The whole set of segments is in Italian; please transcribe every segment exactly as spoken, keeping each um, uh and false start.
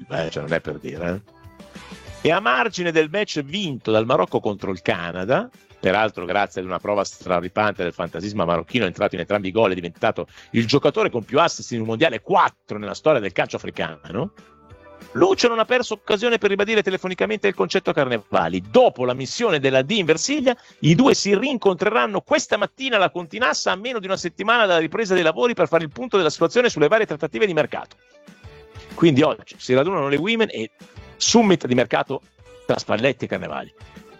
Silva, eh, cioè non è per dire. Eh. E a margine del match vinto dal Marocco contro il Canada, peraltro grazie ad una prova straripante del fantasisma marocchino, è entrato in entrambi i gol, è diventato il giocatore con più assist in un mondiale quattro nella storia del calcio africano, Lucio non ha perso occasione per ribadire telefonicamente il concetto a Carnevali. Dopo la missione della D in Versilia, i due si rincontreranno questa mattina alla Continassa a meno di una settimana dalla ripresa dei lavori per fare il punto della situazione sulle varie trattative di mercato. Quindi oggi si radunano le women e summit di mercato tra Spalletti e Carnevali.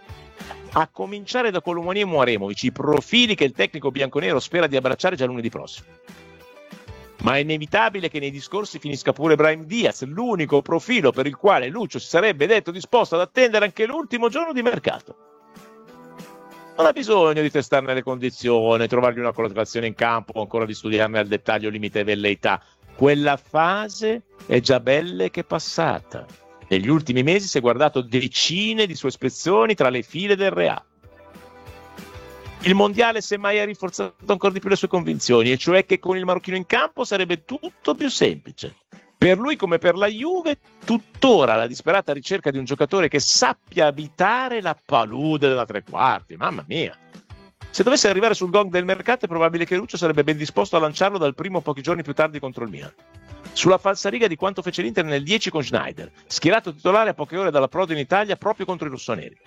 A cominciare da Colomoni e Muaremovic, i profili che il tecnico bianconero spera di abbracciare già lunedì prossimo. Ma è inevitabile che nei discorsi finisca pure Brahim Diaz, l'unico profilo per il quale Lucio si sarebbe detto disposto ad attendere anche l'ultimo giorno di mercato. Non ha bisogno di testarne le condizioni, trovargli una collocazione in campo o ancora di studiarne al dettaglio limite e velleità. Quella fase è già belle che passata. Negli ultimi mesi si è guardato decine di sue ispezioni tra le file del Real. Il mondiale semmai ha rinforzato ancora di più le sue convinzioni, e cioè che con il marocchino in campo sarebbe tutto più semplice. Per lui come per la Juve, tuttora la disperata ricerca di un giocatore che sappia abitare la palude della tre quarti. Mamma mia! Se dovesse arrivare sul gong del mercato è probabile che Lucio sarebbe ben disposto a lanciarlo dal primo pochi giorni più tardi contro il Milan. Sulla falsariga di quanto fece l'Inter nel dieci con Schneider, schierato titolare a poche ore dall'approdo in Italia proprio contro i rossoneri.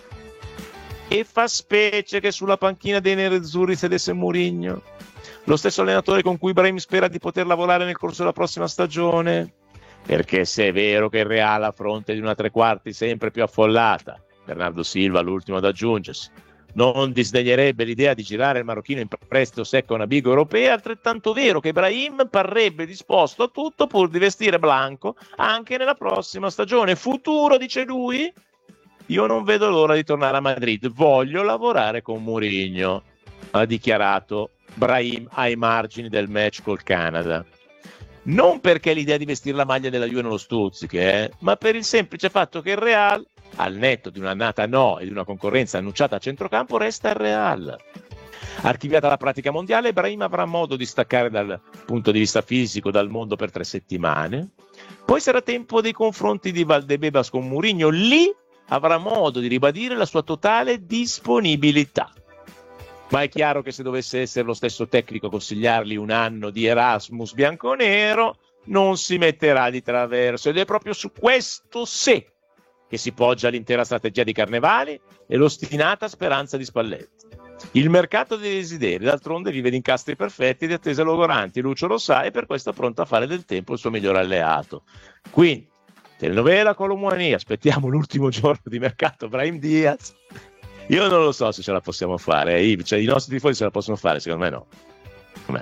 E fa specie che sulla panchina dei nerazzurri sedesse Mourinho, lo stesso allenatore con cui Brahim spera di poter lavorare nel corso della prossima stagione, perché se è vero che il Real a fronte di una tre quarti sempre più affollata, Bernardo Silva l'ultimo ad aggiungersi, non disdegnerebbe l'idea di girare il marocchino in prestito secco a una big europea, è altrettanto vero che Brahim parrebbe disposto a tutto pur di vestire Blanco anche nella prossima stagione. Futuro, dice lui, io non vedo l'ora di tornare a Madrid, voglio lavorare con Mourinho, ha dichiarato Brahim ai margini del match col Canada. Non perché l'idea di vestire la maglia della Juve non lo stuzzichi, eh, ma per il semplice fatto che il Real, al netto di un'annata no e di una concorrenza annunciata a centrocampo, resta il Real. Archiviata la pratica mondiale, Brahim avrà modo di staccare dal punto di vista fisico dal mondo per tre settimane, poi sarà tempo dei confronti di Valdebebas con Mourinho, lì avrà modo di ribadire la sua totale disponibilità. Ma è chiaro che se dovesse essere lo stesso tecnico a consigliargli un anno di Erasmus bianconero, non si metterà di traverso, ed è proprio su questo se che si poggia l'intera strategia di Carnevali e l'ostinata speranza di Spalletti. Il mercato dei desideri, d'altronde, vive di incastri perfetti e di attese logoranti. Lucio lo sa e per questo è pronto a fare del tempo il suo migliore alleato. Quindi telenovela Colomani, aspettiamo l'ultimo giorno di mercato Brahim Diaz. Io non lo so se ce la possiamo fare, eh. Cioè, i nostri tifosi ce la possono fare, secondo me no. Com'è?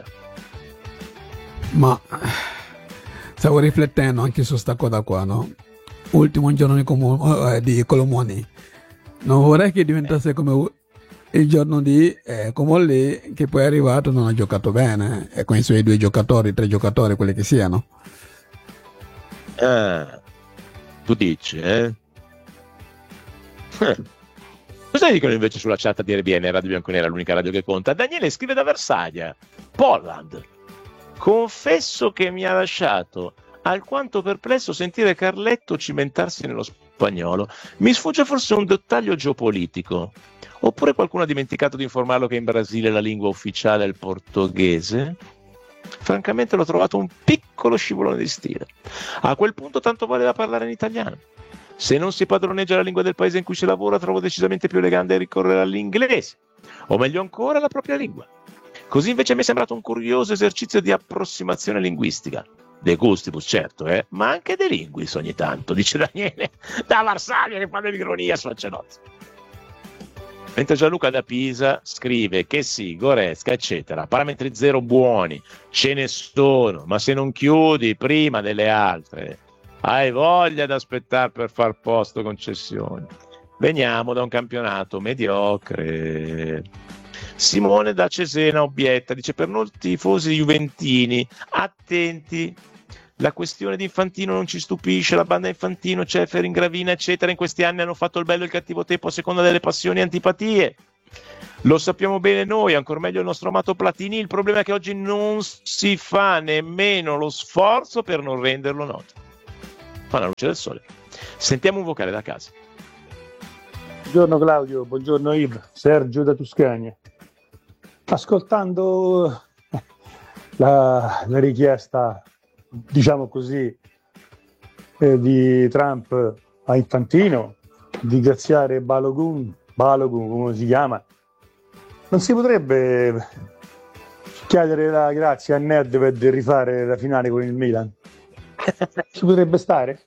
Ma stavo riflettendo anche su sta cosa qua, no? Ultimo giorno di, Como- eh, di Colomani, non vorrei che diventasse come il giorno di eh, Comolli, che poi è arrivato e non ha giocato bene, e con i suoi due giocatori, tre giocatori, quelli che siano. Ah, tu dici, eh? eh. Cosa dicono invece sulla chat di R B N, Radio Bianconera, l'unica radio che conta? Daniele scrive da Varsavia, Poland. Confesso che mi ha lasciato alquanto perplesso sentire Carletto cimentarsi nello spagnolo. Mi sfugge forse un dettaglio geopolitico, oppure qualcuno ha dimenticato di informarlo che in Brasile la lingua ufficiale è il portoghese? Francamente l'ho trovato un piccolo scivolone di stile. A quel punto tanto valeva parlare in italiano. Se non si padroneggia la lingua del paese in cui si lavora, trovo decisamente più elegante ricorrere all'inglese, o meglio ancora la propria lingua. Così invece mi è sembrato un curioso esercizio di approssimazione linguistica. De gustibus, certo, eh? Ma anche de linguis ogni tanto, dice Daniele da Varsavia, che fa dell'ironia su Ancelotti. Mentre Gianluca da Pisa scrive che sì, Goretzka, eccetera, parametri zero buoni, ce ne sono, ma se non chiudi prima delle altre, hai voglia di aspettare per far posto concessioni. Veniamo da un campionato mediocre. Simone da Cesena obietta, dice: per noi tifosi juventini, attenti, la questione di Infantino non ci stupisce, la banda Infantino, Ceferin, Gravina, eccetera, in questi anni hanno fatto il bello e il cattivo tempo a seconda delle passioni e antipatie. Lo sappiamo bene noi, ancor meglio il nostro amato Platini. Il problema è che oggi non si fa nemmeno lo sforzo per non renderlo noto. fa la luce del sole. Sentiamo un vocale da casa. Buongiorno Claudio, buongiorno Yves, Sergio da Tuscania. Ascoltando la, la richiesta, diciamo così, eh, di Trump a Infantino di graziare Balogun, Balogun come si chiama, non si potrebbe chiedere la grazia a Nedved di rifare la finale con il Milan? Ci potrebbe stare?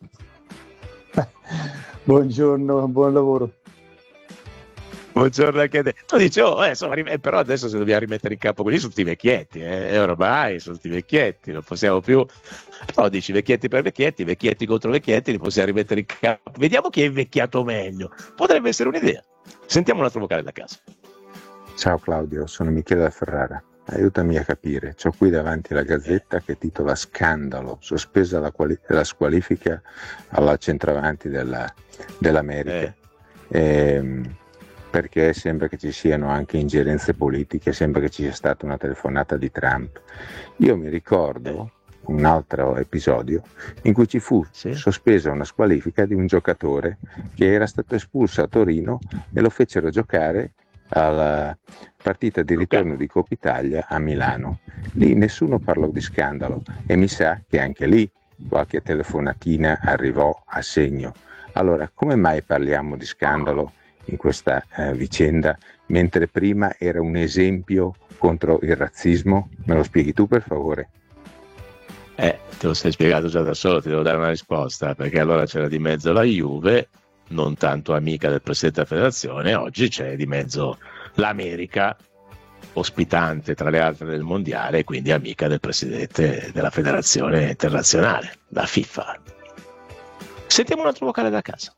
Buongiorno, buon lavoro. Buongiorno anche a te. Tu dici, oh, eh, insomma, però adesso se dobbiamo rimettere in campo quelli sono tutti vecchietti, eh, ormai sono tutti vecchietti, non possiamo più. Però dici vecchietti per vecchietti, vecchietti contro vecchietti, li possiamo rimettere in campo. Vediamo chi è invecchiato meglio. Potrebbe essere un'idea. Sentiamo un altro vocale da casa. Ciao Claudio, sono Michele da Ferrara. Aiutami a capire, c'ho qui davanti la gazzetta che titola Scandalo, sospesa la, quali- la squalifica alla centravanti della, dell'America. Eh. Ehm, perché sembra che ci siano anche ingerenze politiche, sembra che ci sia stata una telefonata di Trump. Io mi ricordo un altro episodio in cui ci fu sì. sospesa una squalifica di un giocatore che era stato espulso a Torino e lo fecero giocare alla partita di ritorno di Coppa Italia a Milano. Lì nessuno parlò di scandalo e mi sa che anche lì qualche telefonatina arrivò a segno. Allora, come mai parliamo di scandalo in questa eh, vicenda, mentre prima era un esempio contro il razzismo? Me lo spieghi tu, per favore? Eh, te lo sei spiegato già da solo, ti devo dare una risposta, perché allora c'era di mezzo la Juve, non tanto amica del Presidente della Federazione, oggi c'è di mezzo l'America, ospitante tra le altre del Mondiale, e quindi amica del Presidente della Federazione Internazionale, la FIFA. Sentiamo un altro vocale da casa.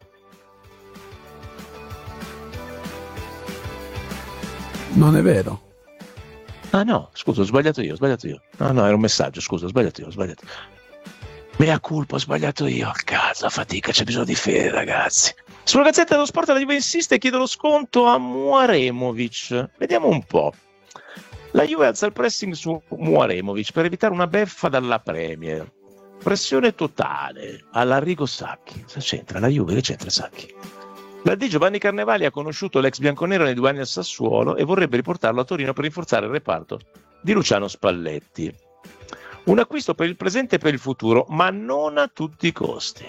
Non è vero. Ah no, scusa, ho sbagliato io, ho sbagliato io. No, no, era un messaggio, scusa, ho sbagliato io, ho sbagliato. Mea culpa, ho sbagliato io. Cazzo, fatica, c'è bisogno di fede, ragazzi. Sulla Gazzetta dello Sport la Juve insiste e chiede lo sconto a Muaremovic. Vediamo un po'. La Juve alza il pressing su Muaremovic per evitare una beffa dalla Premier. Pressione totale all'Arrigo Sacchi. Cosa c'entra? La Juve, che c'entra Sacchi? La D. Giovanni Carnevali ha conosciuto l'ex bianconero nei due anni al Sassuolo e vorrebbe riportarlo a Torino per rinforzare il reparto di Luciano Spalletti. Un acquisto per il presente e per il futuro, ma non a tutti i costi.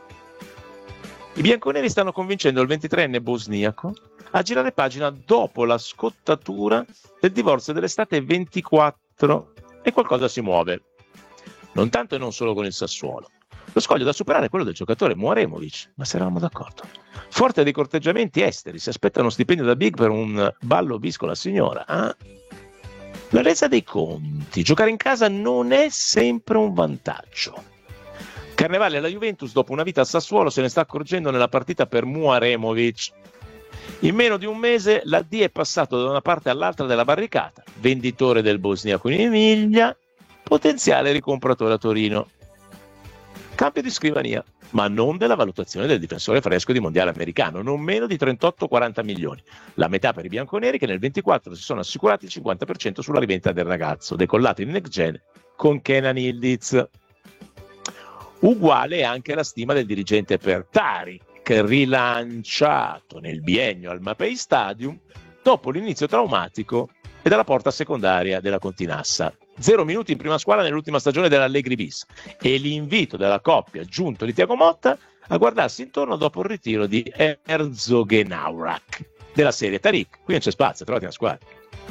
I bianconeri stanno convincendo il ventitreenne bosniaco a girare pagina dopo la scottatura del divorzio dell'estate ventiquattro e qualcosa si muove. Non tanto e non solo con il Sassuolo. Lo scoglio da superare è quello del giocatore Muaremovic, ma se eravamo d'accordo. Forte dei corteggiamenti esteri, si aspetta uno stipendio da big per un ballo bis con la signora. Ah? La resa dei conti, giocare in casa non è sempre un vantaggio. Carnevali alla Juventus, dopo una vita al Sassuolo, se ne sta accorgendo nella partita per Muaremovic. In meno di un mese la D è passato da una parte all'altra della barricata, venditore del bosniaco in Emilia, potenziale ricompratore a Torino. Cambio di scrivania, ma non della valutazione del difensore fresco di mondiale americano, non meno di trentotto quaranta milioni. La metà per i bianconeri che nel ventiquattro si sono assicurati il cinquanta per cento sulla riventa del ragazzo, decollato in next gen con Kenan Yildiz. Uguale anche la stima del dirigente per Tariq, rilanciato nel biennio al Mapei Stadium dopo l'inizio traumatico e dalla porta secondaria della Continassa. Zero minuti in prima squadra nell'ultima stagione dell'Allegri bis e l'invito della coppia giunto di Thiago Motta a guardarsi intorno dopo il ritiro di Herzogenaurach della serie. Tariq, qui non c'è spazio, trovati una squadra.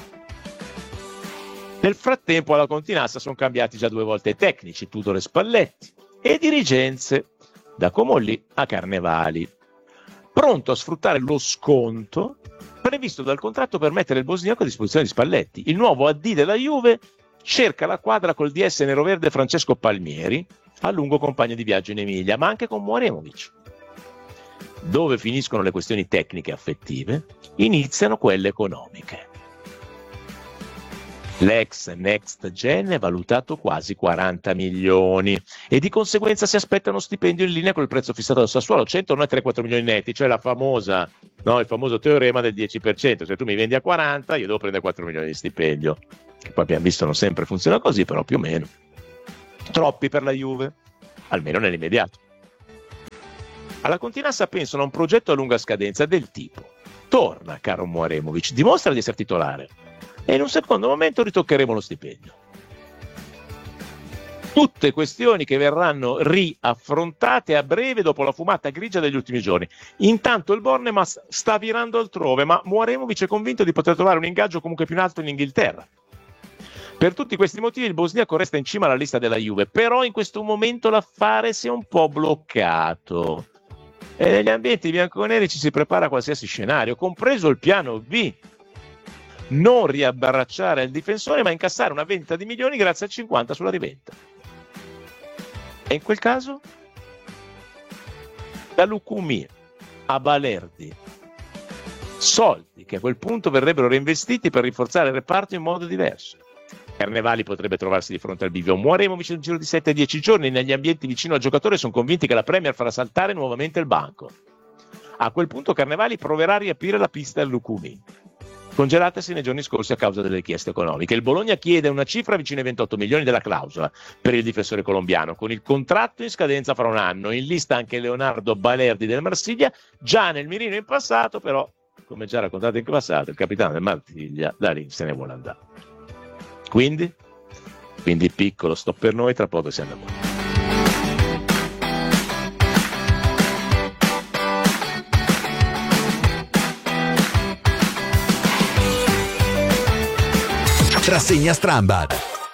Nel frattempo alla Continassa sono cambiati già due volte i tecnici, Tudor e Spalletti, e dirigenze, da Comolli a Carnevali, pronto a sfruttare lo sconto previsto dal contratto per mettere il bosniaco a disposizione di Spalletti. Il nuovo A D della Juve cerca la quadra col D S neroverde Francesco Palmieri, a lungo compagno di viaggio in Emilia, ma anche con Muaremovic. Dove finiscono le questioni tecniche e affettive, iniziano quelle economiche. L'ex Next Gen è valutato quasi quaranta milioni e di conseguenza si aspetta uno stipendio in linea con il prezzo fissato dal Sassuolo, cento non è tre quattro milioni netti, cioè la famosa, no, il famoso teorema del dieci per cento, se tu mi vendi a quaranta io devo prendere quattro milioni di stipendio, che poi abbiamo visto non sempre funziona così, però più o meno. Troppi per la Juve, almeno nell'immediato. Alla Continassa pensano a un progetto a lunga scadenza del tipo: torna, caro Mouaremovic, dimostra di essere titolare e in un secondo momento ritoccheremo lo stipendio. Tutte questioni che verranno riaffrontate a breve dopo la fumata grigia degli ultimi giorni. Intanto il Bournemouth sta virando altrove, ma Mouaremovic è convinto di poter trovare un ingaggio comunque più in alto in Inghilterra. Per tutti questi motivi il bosniaco resta in cima alla lista della Juve, però in questo momento l'affare si è un po' bloccato e negli ambienti bianconeri ci si prepara a qualsiasi scenario, compreso il piano B: non riabbracciare il difensore ma incassare una vendita di milioni grazie a cinquanta sulla rivendita. E in quel caso da Lucumi a Balerdi, soldi che a quel punto verrebbero reinvestiti per rinforzare il reparto in modo diverso. Carnevali potrebbe trovarsi di fronte al bivio. Mouaremovic nel giro di sette dieci giorni negli ambienti vicino al giocatore sono convinti che la Premier farà saltare nuovamente il banco. A quel punto Carnevali proverà a riaprire la pista al Lucumi, congelatasi nei giorni scorsi a causa delle richieste economiche. Il Bologna chiede una cifra vicino ai ventotto milioni della clausola per il difensore colombiano, con il contratto in scadenza fra un anno. In lista anche Leonardo Balerdi del Marsiglia, già nel mirino in passato, però, come già raccontato in passato, il capitano del Marsiglia da lì se ne vuole andare. Quindi, quindi piccolo stop per noi, tra poco siamo da voi. Rassegna Strambad.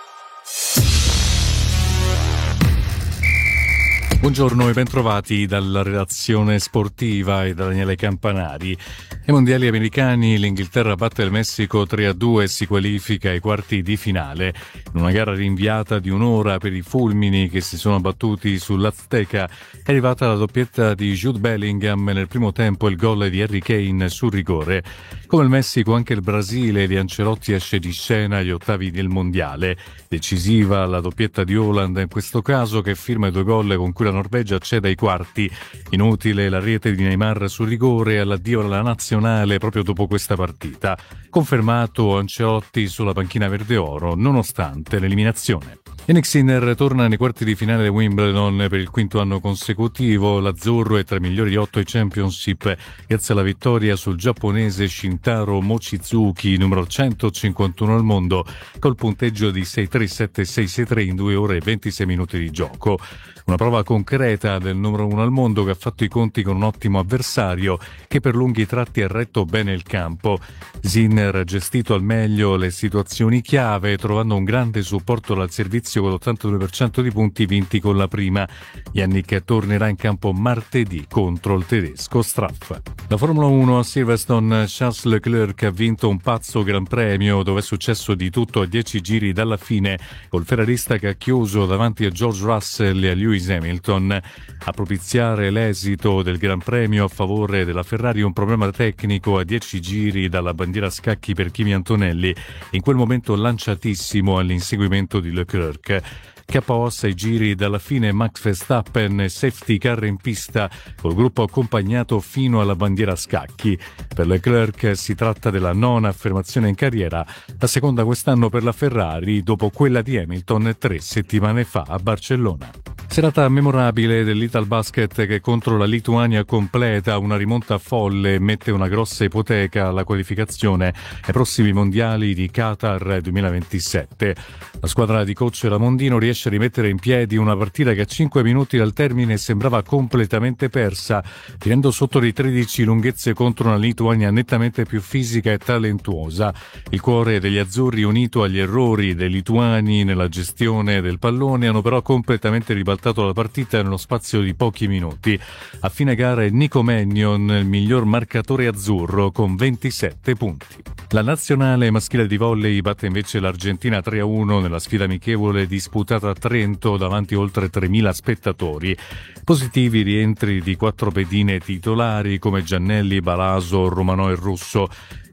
Buongiorno e bentrovati dalla redazione sportiva e da Daniele Campanari. Ai mondiali americani l'Inghilterra batte il Messico tre a due e si qualifica ai quarti di finale. In una gara rinviata di un'ora per i fulmini che si sono abbattuti sull'Azteca è arrivata la doppietta di Jude Bellingham nel primo tempo e il gol di Harry Kane sul rigore. Come il Messico anche il Brasile di Ancelotti esce di scena agli ottavi del mondiale. Decisiva la doppietta di Haaland in questo caso, che firma i due gol con cui la Norvegia accede ai quarti. Inutile la rete di Neymar sul rigore e all'addio alla nazionale proprio dopo questa partita. Confermato Ancelotti sulla panchina verde-oro nonostante l'eliminazione. Yannick Sinner torna nei quarti di finale Wimbledon per il quinto anno consecutivo. L'azzurro è tra i migliori di otto ai Championship grazie alla vittoria sul giapponese Shintaro Mochizuki, numero centocinquantuno al mondo, col punteggio di sei tre sette sei sei tre in due ore e ventisei minuti di gioco. Una prova concreta del numero uno al mondo che ha fatto i conti con un ottimo avversario che per lunghi tratti ha retto bene il campo. Sinner ha gestito al meglio le situazioni chiave, trovando un grande supporto dal servizio con l'ottantadue per cento di punti vinti con la prima. Yannick tornerà in campo martedì contro il tedesco Straff. La Formula uno a Silverstone, Charles Leclerc ha vinto un pazzo Gran Premio dove è successo di tutto a dieci giri dalla fine, col ferrarista che ha chiuso davanti a George Russell e a Lewis Hamilton. A propiziare l'esito del Gran Premio a favore della Ferrari un problema tecnico a dieci giri dalla bandiera a scacchi per Kimi Antonelli, in quel momento lanciatissimo all'inseguimento di Leclerc. K O a sei giri dalla fine Max Verstappen, safety car in pista col gruppo accompagnato fino alla bandiera a scacchi. Per Leclerc si tratta della nona affermazione in carriera, la seconda quest'anno per la Ferrari dopo quella di Hamilton tre settimane fa a Barcellona. Serata memorabile dell'Italbasket che contro la Lituania completa una rimonta folle e mette una grossa ipoteca alla qualificazione ai prossimi mondiali di Qatar duemilaventisette. La squadra di coach Ramondino riesce a rimettere in piedi una partita che a cinque minuti dal termine sembrava completamente persa, tenendo sotto di tredici lunghezze contro una Lituania nettamente più fisica e talentuosa. Il cuore degli azzurri, unito agli errori dei lituani nella gestione del pallone, hanno però completamente ribaltato la partita nello spazio di pochi minuti. A fine gara è Nico Mannion il miglior marcatore azzurro con ventisette punti. La nazionale maschile di volley batte invece l'Argentina tre a uno nella sfida amichevole disputata a Trento davanti a oltre tremila spettatori. Positivi rientri di quattro pedine titolari come Giannelli, Balaso, Romanò e Russo.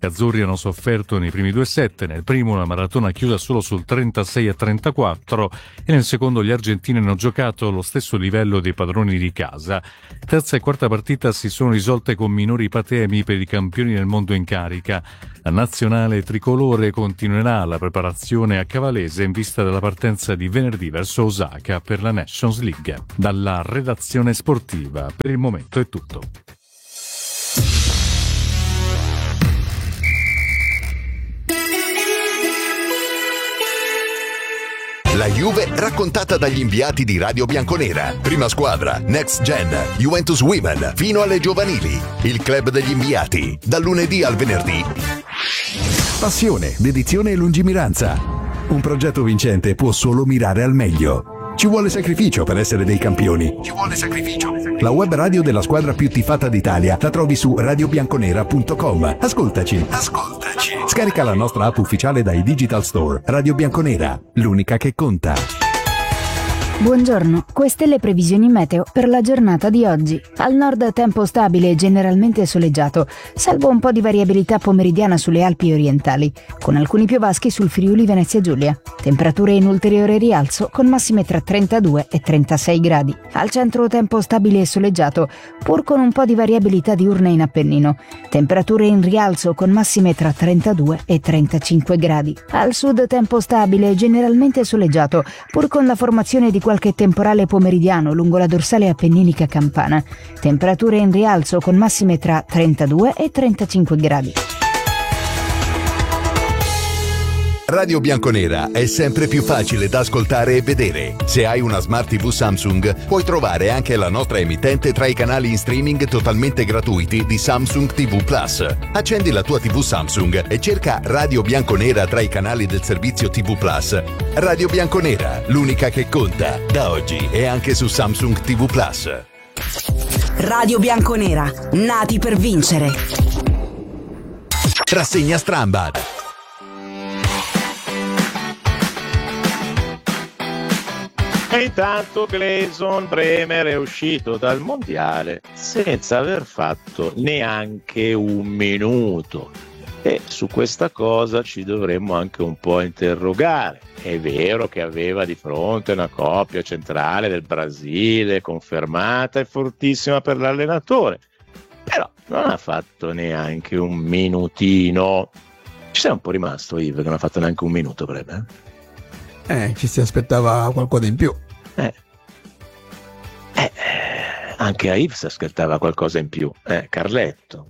Gli azzurri hanno sofferto nei primi due set, nel primo la maratona chiusa solo sul trentasei a trentaquattro e nel secondo gli argentini hanno giocato allo stesso livello dei padroni di casa. Terza e quarta partita si sono risolte con minori patemi per i campioni del mondo in carica. La nazionale tricolore continuerà la preparazione a Cavalese in vista della partenza di venerdì verso Osaka per la Nations League. Dalla redazione sportiva per il momento è tutto. La Juve raccontata dagli inviati di Radio Bianconera. Prima squadra, Next Gen, Juventus Women, fino alle giovanili. Il club degli inviati, dal lunedì al venerdì. Passione, dedizione e lungimiranza. Un progetto vincente può solo mirare al meglio. Ci vuole sacrificio per essere dei campioni. Ci vuole sacrificio. La web radio della squadra più tifata d'Italia la trovi su radio bianconera punto com. Ascoltaci. Ascoltaci. Scarica la nostra app ufficiale dai Digital Store. Radio Bianconera, l'unica che conta. Buongiorno, queste le previsioni meteo per la giornata di oggi. Al nord tempo stabile e generalmente soleggiato, salvo un po' di variabilità pomeridiana sulle Alpi orientali, con alcuni piovaschi sul Friuli Venezia Giulia. Temperature in ulteriore rialzo con massime tra trentadue e trentasei gradi. Al centro tempo stabile e soleggiato, pur con un po' di variabilità diurna in Appennino. Temperature in rialzo con massime tra trentadue e trentacinque gradi. Al sud tempo stabile e generalmente soleggiato, pur con la formazione di qualche temporale pomeridiano lungo la dorsale appenninica campana. Temperature in rialzo con massime tra trentadue e trentacinque gradi. Radio Bianconera è sempre più facile da ascoltare e vedere. Se hai una Smart tivù Samsung, puoi trovare anche la nostra emittente tra i canali in streaming totalmente gratuiti di Samsung tivù Plus. Accendi la tua tivù Samsung e cerca Radio Bianconera tra i canali del servizio tivù Plus. Radio Bianconera, l'unica che conta, da oggi e anche su Samsung tivù Plus. Radio Bianconera, nati per vincere. Rassegna Strambad. E intanto Gleison Bremer è uscito dal mondiale senza aver fatto neanche un minuto. E su questa cosa ci dovremmo anche un po' interrogare. È vero che aveva di fronte una coppia centrale del Brasile confermata e fortissima per l'allenatore, però non ha fatto neanche un minutino. Ci sei un po' rimasto, Yves, che non ha fatto neanche un minuto, Bremer? Eh, ci si aspettava qualcosa in più. Eh. Eh, anche a Yves si aspettava qualcosa in più. Eh, Carletto.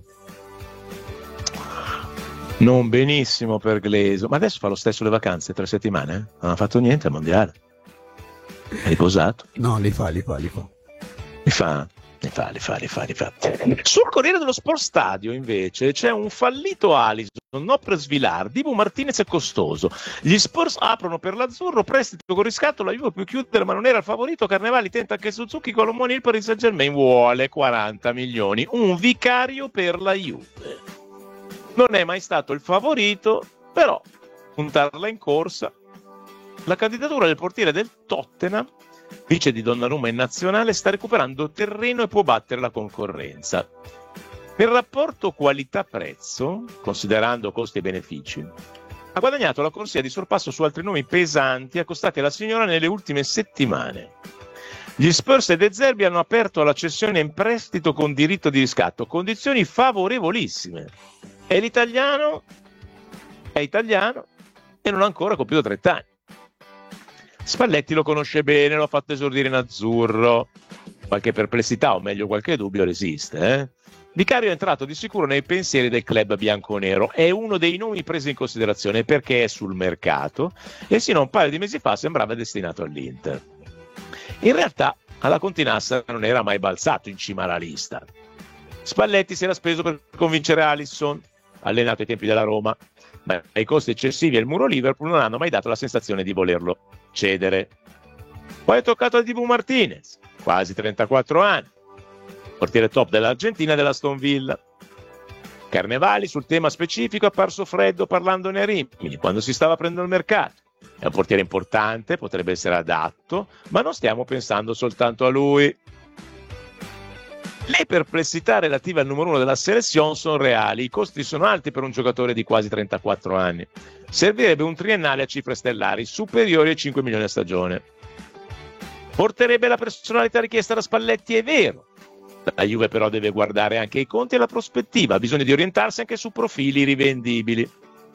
Non benissimo per Gleison, ma adesso fa lo stesso le vacanze, tre settimane? Eh? Non ha fatto niente al mondiale. È riposato. No, li fa, li fa, li fa. Li fa, li fa, li fa, li fa, li fa. Sul Corriere dello Sport Stadio, invece, c'è un fallito Alisson. No per Svilar, Dibu Martinez è costoso. Gli Spurs aprono per l'azzurro, prestito con riscatto, la Juve può chiudere ma non era il favorito. Carnevali tenta anche Suzuki, Colomoni, il Paris Saint-Germain vuole quaranta milioni, un vicario per la Juve. Non è mai stato il favorito, però puntarla in corsa. La candidatura del portiere del Tottenham, vice di Donnarumma in nazionale, sta recuperando terreno e può battere la concorrenza. Nel rapporto qualità-prezzo, considerando costi e benefici, ha guadagnato la corsia di sorpasso su altri nomi pesanti accostati alla signora nelle ultime settimane. Gli Spurs e De Zerbi hanno aperto la cessione in prestito con diritto di riscatto, condizioni favorevolissime. E l'italiano è italiano e non ha ancora compiuto trenta anni. Spalletti lo conosce bene, lo ha fatto esordire in azzurro. Qualche perplessità, o meglio qualche dubbio, resiste, eh? Vicario è entrato di sicuro nei pensieri del club bianconero, è uno dei nomi presi in considerazione perché è sul mercato e sino a un paio di mesi fa sembrava destinato all'Inter. In realtà alla Continassa non era mai balzato in cima alla lista. Spalletti si era speso per convincere Alisson, allenato ai tempi della Roma, ma i costi eccessivi e il muro Liverpool non hanno mai dato la sensazione di volerlo cedere. Poi è toccato a Dibu Martinez, quasi trentaquattro anni, portiere top dell'Argentina e dell'Aston Villa. Carnevali sul tema specifico è apparso freddo parlandone a Rimini quando si stava aprendo il mercato. È un portiere importante, potrebbe essere adatto, ma non stiamo pensando soltanto a lui. Le perplessità relative al numero uno della selezione sono reali, i costi sono alti per un giocatore di quasi trentaquattro anni. Servirebbe un triennale a cifre stellari superiori ai cinque milioni a stagione. Porterebbe la personalità richiesta da Spalletti, è vero. La Juve però deve guardare anche i conti e la prospettiva, ha bisogno di orientarsi anche su profili rivendibili.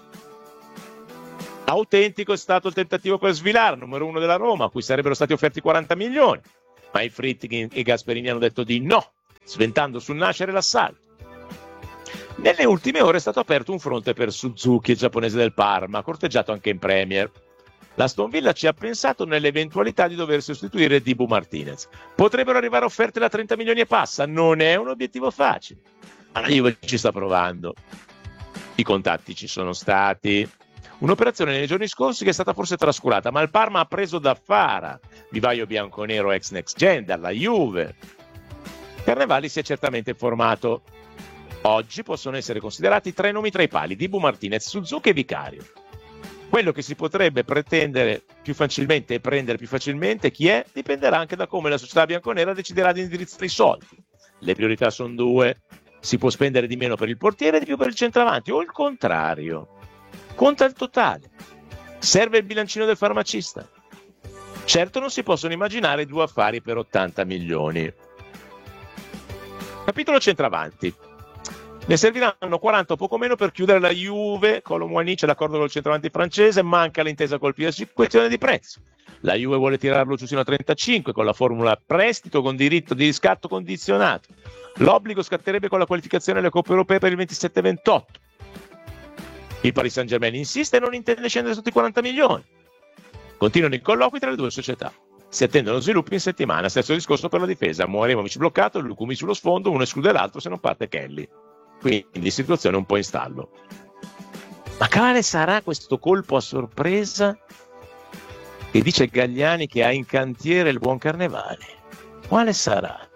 Autentico è stato il tentativo per Svilar, numero uno della Roma, a cui sarebbero stati offerti quaranta milioni, ma i Fritti e Gasperini hanno detto di no, sventando sul nascere l'assalto. Nelle ultime ore è stato aperto un fronte per Suzuki, il giapponese del Parma, corteggiato anche in Premier. L'Aston Villa ci ha pensato nell'eventualità di dover sostituire Dibu Martinez. Potrebbero arrivare offerte da trenta milioni e passa, non è un obiettivo facile. Ma la Juve ci sta provando. I contatti ci sono stati. Un'operazione nei giorni scorsi che è stata forse trascurata, ma il Parma ha preso da Fara, vivaio bianconero ex Next Gen, dalla Juve. Carnevali si è certamente informato. Oggi possono essere considerati tre nomi tra i pali: Dibu Martinez, Suzuki e Vicario. Quello che si potrebbe pretendere più facilmente e prendere più facilmente chi è dipenderà anche da come la società bianconera deciderà di indirizzare i soldi. Le priorità sono due: si può spendere di meno per il portiere e di più per il centravanti, o il contrario. Conta il totale. Serve il bilancino del farmacista. Certo non si possono immaginare due affari per ottanta milioni. Capitolo centravanti. Ne serviranno quaranta o poco meno per chiudere la Juve. Colomouani c'è d'accordo col centravanti francese, manca l'intesa col P S G, questione di prezzo. La Juve vuole tirarlo giù sino a trentacinque con la formula prestito con diritto di riscatto condizionato. L'obbligo scatterebbe con la qualificazione alle Coppe Europee per il ventisette ventotto. Il Paris Saint-Germain insiste e non intende scendere sotto i quaranta milioni. Continuano i colloqui tra le due società. Si attendono sviluppi in settimana. Stesso discorso per la difesa. Moremovic bloccato, Lukumi sullo sfondo, uno esclude l'altro se non parte Kelly. Quindi situazione un po' in stallo. Ma quale sarà questo colpo a sorpresa che dice Gagliani che ha in cantiere il buon Carnevale? Quale sarà?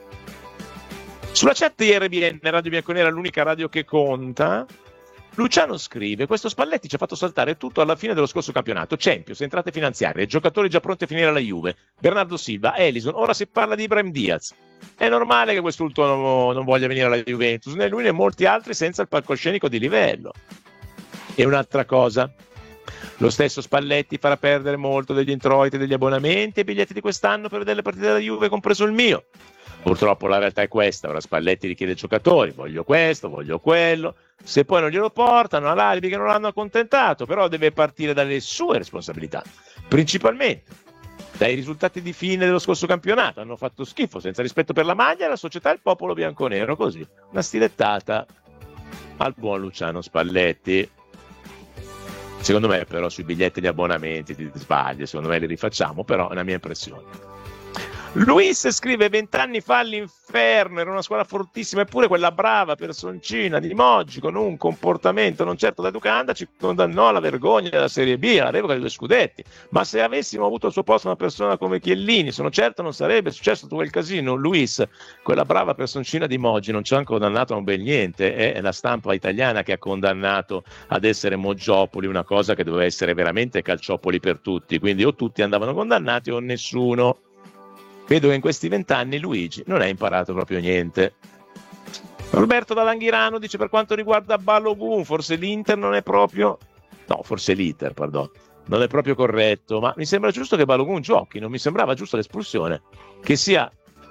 Sulla chat di R B N, Radio Bianconera, l'unica radio che conta, Luciano scrive: questo Spalletti ci ha fatto saltare tutto alla fine dello scorso campionato. Champions, entrate finanziarie, giocatori già pronti a finire alla Juve, Bernardo Silva, Ellison, ora si parla di Ibrahim Diaz. È normale che quest'ultimo non voglia venire alla Juventus, né lui né molti altri senza il palcoscenico di livello. E un'altra cosa, lo stesso Spalletti farà perdere molto degli introiti, degli abbonamenti e biglietti di quest'anno per vedere le partite della Juve, compreso il mio. Purtroppo la realtà è questa, ora Spalletti richiede ai giocatori, voglio questo, voglio quello, se poi non glielo portano all'alibi che non l'hanno accontentato, però deve partire dalle sue responsabilità, principalmente dai risultati di fine dello scorso campionato. Hanno fatto schifo, senza rispetto per la maglia, la società e il popolo bianconero, così, una stilettata al buon Luciano Spalletti. Secondo me però sui biglietti e gli abbonamenti ti sbagli, secondo me li rifacciamo, però è una mia impressione. Luis scrive: vent'anni fa all'inferno, era una squadra fortissima, eppure quella brava personcina di Moggi con un comportamento non certo da educanda ci condannò alla vergogna della Serie B, alla revoca dei due scudetti. Ma se avessimo avuto al suo posto una persona come Chiellini, sono certo non sarebbe successo tutto quel casino. Luis, quella brava personcina di Moggi non ci ha condannato a un bel niente, è la stampa italiana che ha condannato ad essere Moggiopoli, una cosa che doveva essere veramente Calciopoli per tutti, quindi o tutti andavano condannati o nessuno. Vedo che in questi vent'anni Luigi non ha imparato proprio niente. Roberto da Langhirano dice: per quanto riguarda Balogun, forse l'Inter non è proprio no, forse l'Inter, pardon, non è proprio corretto, ma mi sembra giusto che Balogun giochi, non mi sembrava giusta l'espulsione, che sia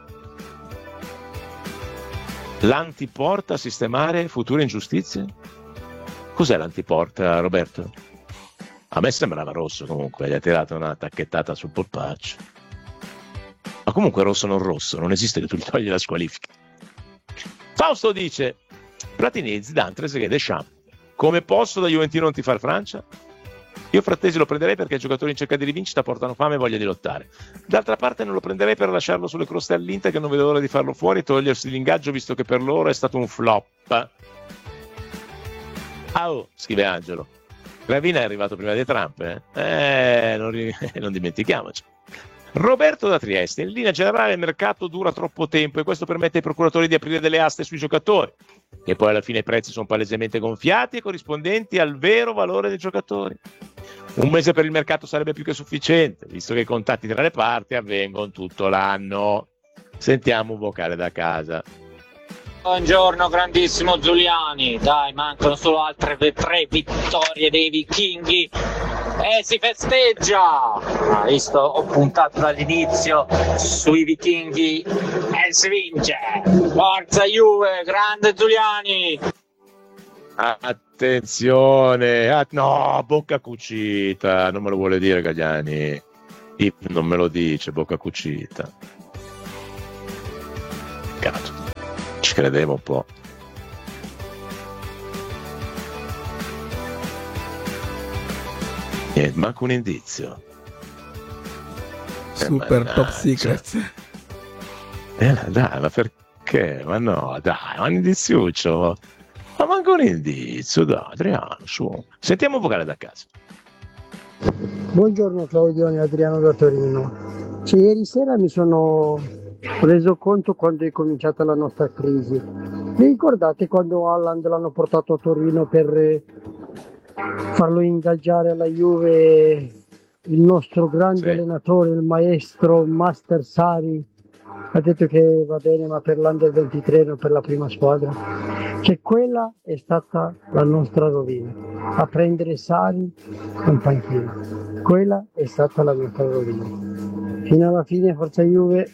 l'antiporta a sistemare future ingiustizie. Cos'è l'antiporta, Roberto? A me sembrava rosso, comunque gli ha tirato una tacchettata sul polpaccio. Ma comunque rosso non rosso, non esiste che tu gli togli la squalifica. Fausto dice: Platini, Zidane, Trezeguet, Deschamps, come posso da Juventino non ti far Francia? Io Frattesi lo prenderei perché i giocatori in cerca di rivincita portano fame e voglia di lottare. D'altra parte non lo prenderei per lasciarlo sulle croste all'Inter, che non vedo l'ora di farlo fuori e togliersi l'ingaggio, visto che per loro è stato un flop. Ah, oh, scrive Angelo, Gravina è arrivato prima di Trump, eh? Eh, non, non dimentichiamoci. Roberto da Trieste: in linea generale il mercato dura troppo tempo e questo permette ai procuratori di aprire delle aste sui giocatori, e poi alla fine i prezzi sono palesemente gonfiati e corrispondenti al vero valore dei giocatori. Un mese per il mercato sarebbe più che sufficiente, visto che i contatti tra le parti avvengono tutto l'anno. Sentiamo un vocale da casa. Buongiorno grandissimo Giuliani, dai, mancano solo altre tre vittorie dei vichinghi e si festeggia. Ah, visto, ho puntato dall'inizio sui vichinghi e si vince. Forza Juve, grande Giuliani. Attenzione, ah, no, bocca cucita, non me lo vuole dire Gagliani, non me lo dice, bocca cucita. Cazzo. Ci credevo un po'. Niente, manca un indizio. Super eh, top secret. Eh, dai, ma perché? Ma no, dai, ma un indiziuccio. Ma manca un indizio, dai, Adriano, su. Sentiamo un vocale da casa. Buongiorno Claudio e Adriano da Torino. Cioè, ieri sera mi sono reso conto quando è cominciata la nostra crisi. Vi ricordate quando Haaland l'hanno portato a Torino per farlo ingaggiare alla Juve il nostro grande sì. allenatore, il maestro Master Sarri? Ha detto che va bene, ma per l'Under ventitré, non per la prima squadra. Che quella è stata la nostra rovina. A prendere Sarri in panchina. Quella è stata la nostra rovina. Fino alla fine, forza Juve.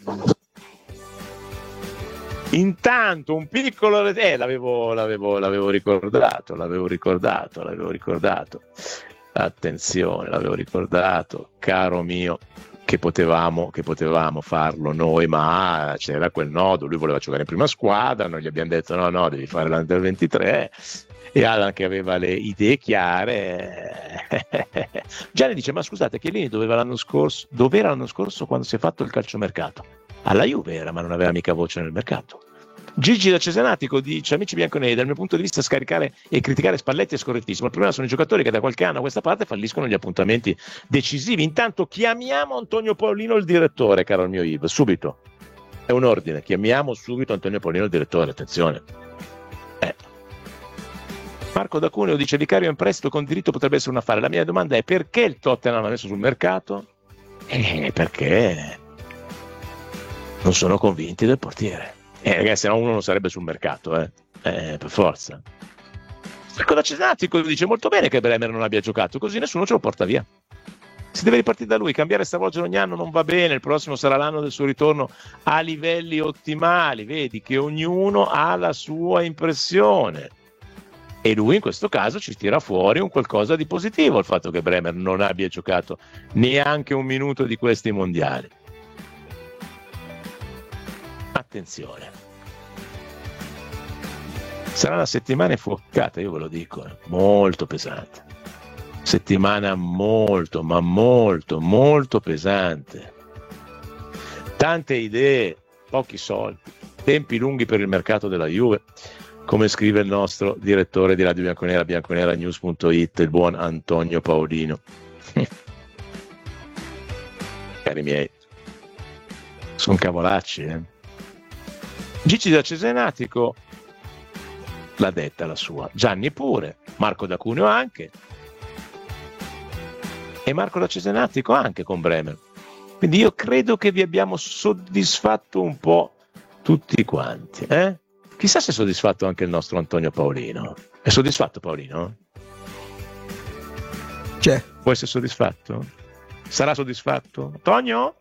Intanto un piccolo eh, l'avevo, l'avevo, l'avevo ricordato, l'avevo ricordato, l'avevo ricordato. Attenzione, l'avevo ricordato, caro mio, che potevamo, che potevamo farlo noi, ma c'era quel nodo, lui voleva giocare in prima squadra, noi gli abbiamo detto no, no, devi fare l'Under ventitré, e Alan che aveva le idee chiare. Gianni dice, ma scusate, Chiellini doveva l'anno scorso, dov'era l'anno scorso quando si è fatto il calciomercato? Alla Juve era, ma non aveva mica voce nel mercato. Gigi da Cesenatico dice, amici bianconeri, dal mio punto di vista scaricare e criticare Spalletti è scorrettissimo, il problema sono i giocatori che da qualche anno a questa parte falliscono gli appuntamenti decisivi. Intanto chiamiamo Antonio Paolino il direttore, caro il mio Yves, subito, è un ordine, chiamiamo subito Antonio Paolino il direttore, attenzione. eh. Marco da Cuneo dice, vicario in prestito con diritto potrebbe essere un affare. La mia domanda è, perché il Tottenham l'ha messo sul mercato? Eh, perché non sono convinti del portiere. Eh, ragazzi, se no uno non sarebbe sul mercato, eh, eh per forza. Marco da Cesenatico dice, molto bene che Bremer non abbia giocato, così nessuno ce lo porta via. Si deve ripartire da lui, cambiare e stravolgere ogni anno non va bene, il prossimo sarà l'anno del suo ritorno a livelli ottimali, vedi che ognuno ha la sua impressione. E lui in questo caso ci tira fuori un qualcosa di positivo, il fatto che Bremer non abbia giocato neanche un minuto di questi mondiali. Attenzione, sarà una settimana infuocata, io ve lo dico, eh, molto pesante, settimana molto ma molto molto pesante, tante idee, pochi soldi, tempi lunghi per il mercato della Juve, come scrive il nostro direttore di Radio Bianconera, bianconeranews punto it, il buon Antonio Paolino. Cari miei, sono cavolacci, eh. Gigi da Cesenatico l'ha detta la sua, Gianni pure, Marco da Cuneo anche, e Marco da Cesenatico anche con Bremer. Quindi io credo che vi abbiamo soddisfatto un po' tutti quanti, eh? Chissà se è soddisfatto anche il nostro Antonio Paolino. È soddisfatto Paolino? C'è. Può essere soddisfatto? Sarà soddisfatto? Antonio?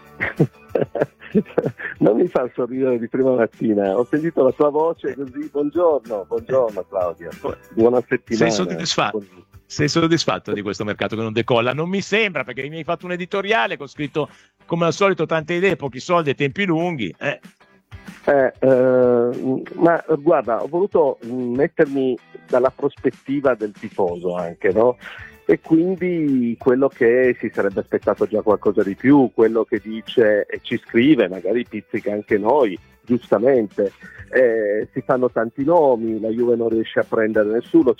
Non mi fa sorridere di prima mattina, ho sentito la tua voce così, buongiorno, buongiorno Claudia, buona settimana. Sei soddisfatto? Sei soddisfatto di questo mercato che non decolla? Non mi sembra, perché mi hai fatto un editoriale che ho scritto come al solito tante idee, pochi soldi e tempi lunghi. Eh. Eh, eh, ma guarda, ho voluto mettermi dalla prospettiva del tifoso anche, no? E quindi quello che si sarebbe aspettato già qualcosa di più, quello che dice e ci scrive, magari pizzica anche noi, giustamente, eh, si fanno tanti nomi, la Juve non riesce a prendere nessuno,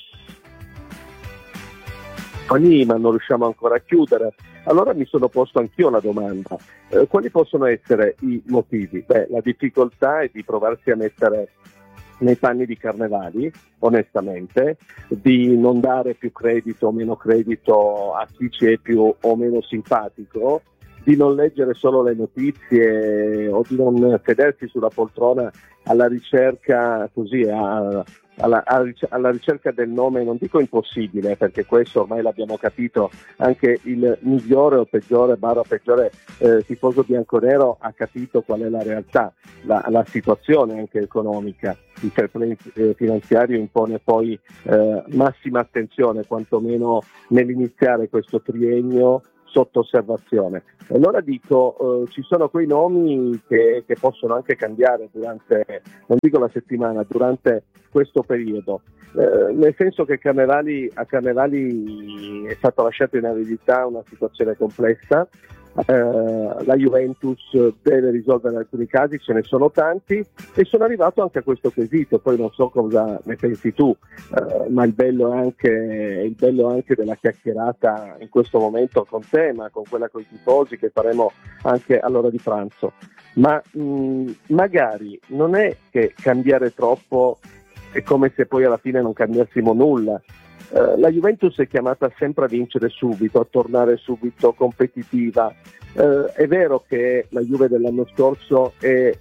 ma non riusciamo ancora a chiudere. Allora mi sono posto anch'io la domanda, eh, quali possono essere i motivi? Beh, la difficoltà è di provarsi a mettere nei panni di Carnevali, onestamente, di non dare più credito o meno credito a chi ci è più o meno simpatico, di non leggere solo le notizie o di non sedersi sulla poltrona alla ricerca così a, alla, alla ricerca del nome, non dico impossibile, perché questo ormai l'abbiamo capito, anche il migliore o peggiore barra peggiore eh, tifoso bianconero ha capito qual è la realtà, la, la situazione anche economica. Il fair play finanziario impone poi eh, massima attenzione, quantomeno nell'iniziare questo triennio sotto osservazione. Allora dico, eh, ci sono quei nomi che, che possono anche cambiare durante, non dico la settimana, durante questo periodo, eh, nel senso che Carnevali, a Carnevali è stata lasciata in eredità una situazione complessa. Eh, la Juventus deve risolvere alcuni casi, ce ne sono tanti, e sono arrivato anche a questo quesito. Poi non so cosa ne pensi tu, eh, ma il bello, è anche, il bello anche della chiacchierata in questo momento con te, ma con quella con i tifosi che faremo anche all'ora di pranzo. Ma mh, magari non è che cambiare troppo è come se poi alla fine non cambiassimo nulla. Uh, la Juventus è chiamata sempre a vincere subito, a tornare subito competitiva. Uh, è vero che la Juve dell'anno scorso è,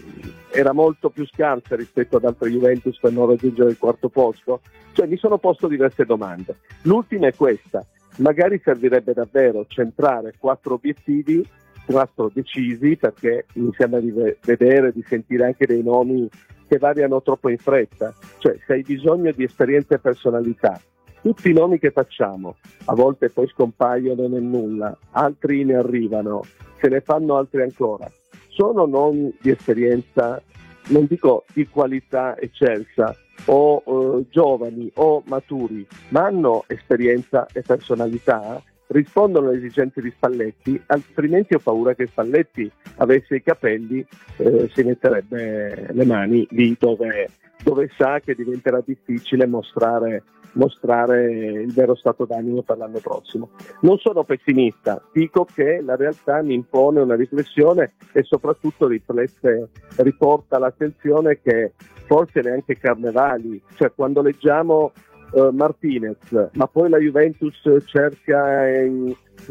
era molto più scarsa rispetto ad altre Juventus per non raggiungere il quarto posto. Cioè, mi sono posto diverse domande. L'ultima è questa: magari servirebbe davvero centrare quattro obiettivi, quattro decisi, perché mi sembra di vedere, di sentire anche dei nomi che variano troppo in fretta. Cioè, se hai bisogno di esperienza e personalità, tutti i nomi che facciamo a volte poi scompaiono nel nulla, altri ne arrivano, se ne fanno altri ancora. Sono nomi di esperienza, non dico di qualità eccelsa o eh, giovani o maturi, ma hanno esperienza e personalità, rispondono alle esigenze di Spalletti, altrimenti ho paura che Spalletti avesse i capelli, eh, si metterebbe le mani lì dove, dove sa che diventerà difficile mostrare mostrare il vero stato d'animo per l'anno prossimo. Non sono pessimista, dico che la realtà mi impone una riflessione e soprattutto riflette, riporta l'attenzione che forse neanche Carnevali, cioè quando leggiamo uh, Martinez, ma poi la Juventus cerca uh,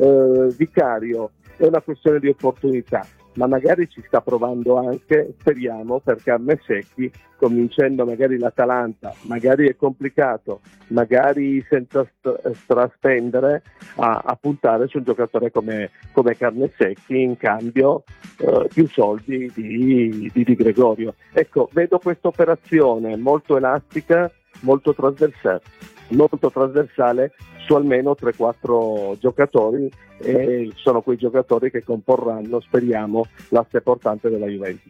Vicario, è una questione di opportunità. Ma magari ci sta provando anche, speriamo, per carne secchi, convincendo magari l'Atalanta, magari è complicato, magari senza st- straspendere, a, a puntare su un giocatore come, come carne secchi, in cambio eh, più soldi di, di Di Gregorio. Ecco, vedo questa operazione molto elastica, molto trasversale, molto trasversale su almeno tre quattro giocatori, e sono quei giocatori che comporranno, speriamo, l'asse portante della Juventus.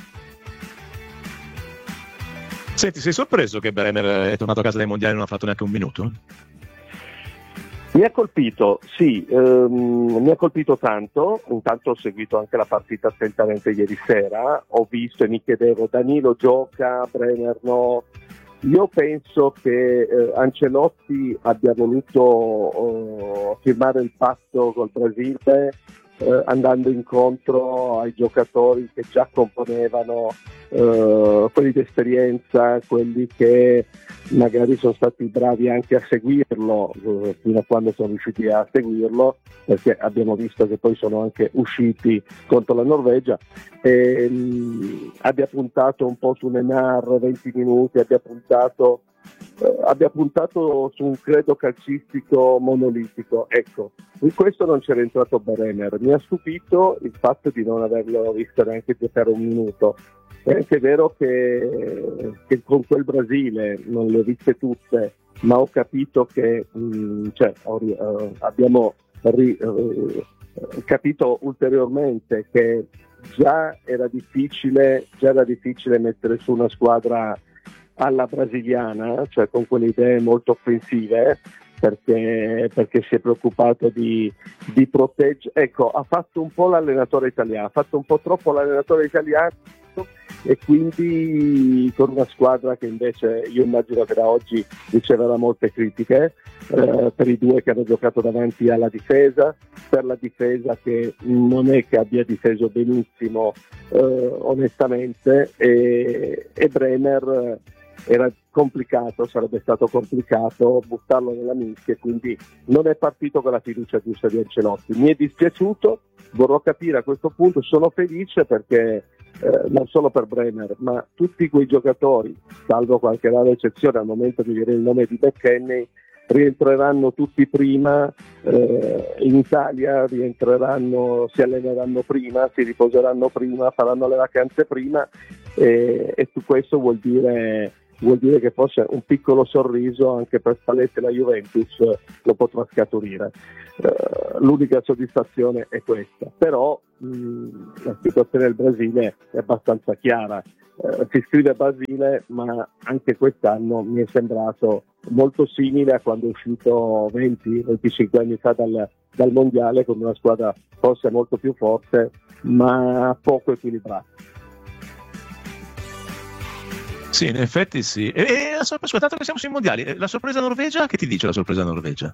Senti, sei sorpreso che Bremer è tornato a casa dai mondiali e non ha fatto neanche un minuto? Mi ha colpito, sì, ehm, mi ha colpito tanto. Intanto ho seguito anche la partita attentamente ieri sera, ho visto e mi chiedevo: Danilo gioca, Bremer no? Io penso che eh, Ancelotti abbia voluto eh, firmare il patto col Brasile eh, andando incontro ai giocatori che già componevano, eh, quelli di esperienza, quelli che magari sono stati bravi anche a seguirlo, eh, fino a quando sono riusciti a seguirlo, perché abbiamo visto che poi sono anche usciti contro la Norvegia. E, mh, abbia puntato un po' su Neymar venti minuti, abbia puntato, eh, abbia puntato su un credo calcistico monolitico. Ecco, in questo non c'era entrato Bremer. Mi ha stupito il fatto di non averlo visto neanche giocare un minuto. È anche vero che, che con quel Brasile non le ho viste tutte, ma ho capito che mh, cioè, ho, uh, abbiamo ri, uh, capito ulteriormente che già era difficile, già era difficile mettere su una squadra alla brasiliana, cioè con quelle idee molto offensive, perché, perché si è preoccupato di, di proteggere. Ecco, ha fatto un po' l'allenatore italiano, ha fatto un po' troppo l'allenatore italiano, e quindi con una squadra che invece io immagino che da oggi riceverà molte critiche eh, per i due che hanno giocato davanti alla difesa, per la difesa che non è che abbia difeso benissimo eh, onestamente, e, e Bremer era complicato, sarebbe stato complicato buttarlo nella mischia, e quindi non è partito con la fiducia giusta di Ancelotti. Mi è dispiaciuto, vorrò capire a questo punto, sono felice perché eh, non solo per Bremer, ma tutti quei giocatori, salvo qualche rara eccezione al momento di dire il nome di McKennie, rientreranno tutti prima eh, in Italia, rientreranno, si alleneranno prima, si riposeranno prima, faranno le vacanze prima, e, e su questo vuol dire, vuol dire che forse un piccolo sorriso anche per Spalletti e la Juventus lo potrà scaturire. Uh, l'unica soddisfazione è questa, però mh, la situazione del Brasile è abbastanza chiara. Uh, si scrive Basile, ma anche quest'anno mi è sembrato molto simile a quando è uscito venti venticinque anni fa dal, dal mondiale, con una squadra forse molto più forte ma poco equilibrata. Sì, in effetti sì. E, e la sorpresa, tanto che siamo sui mondiali, la sorpresa Norvegia, che ti dice la sorpresa Norvegia?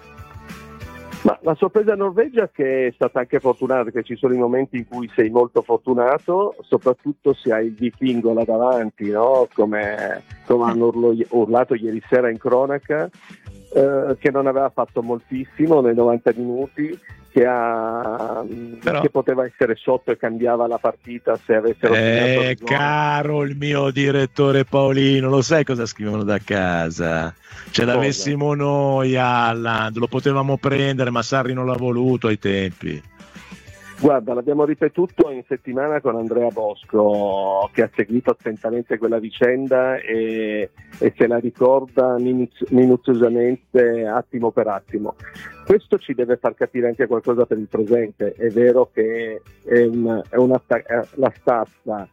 Ma la sorpresa Norvegia che è stata anche fortunata, perché ci sono i momenti in cui sei molto fortunato, soprattutto se hai il vichingo là davanti, no? come, come hanno urlo, urlato ieri sera in cronaca, eh, che non aveva fatto moltissimo nei novanta minuti, che, ha, Però, che poteva essere sotto e cambiava la partita se avessero eh, caro il mio direttore Paolino, lo sai cosa scrivono da casa? Ce l'avessimo noi Haaland, lo potevamo prendere, ma Sarri non l'ha voluto ai tempi. Guarda, l'abbiamo ripetuto in settimana con Andrea Bosco, che ha seguito attentamente quella vicenda e, e se la ricorda minuz- minuziosamente attimo per attimo. Questo ci deve far capire anche qualcosa per il presente. È vero che è un, è una, è la stazza,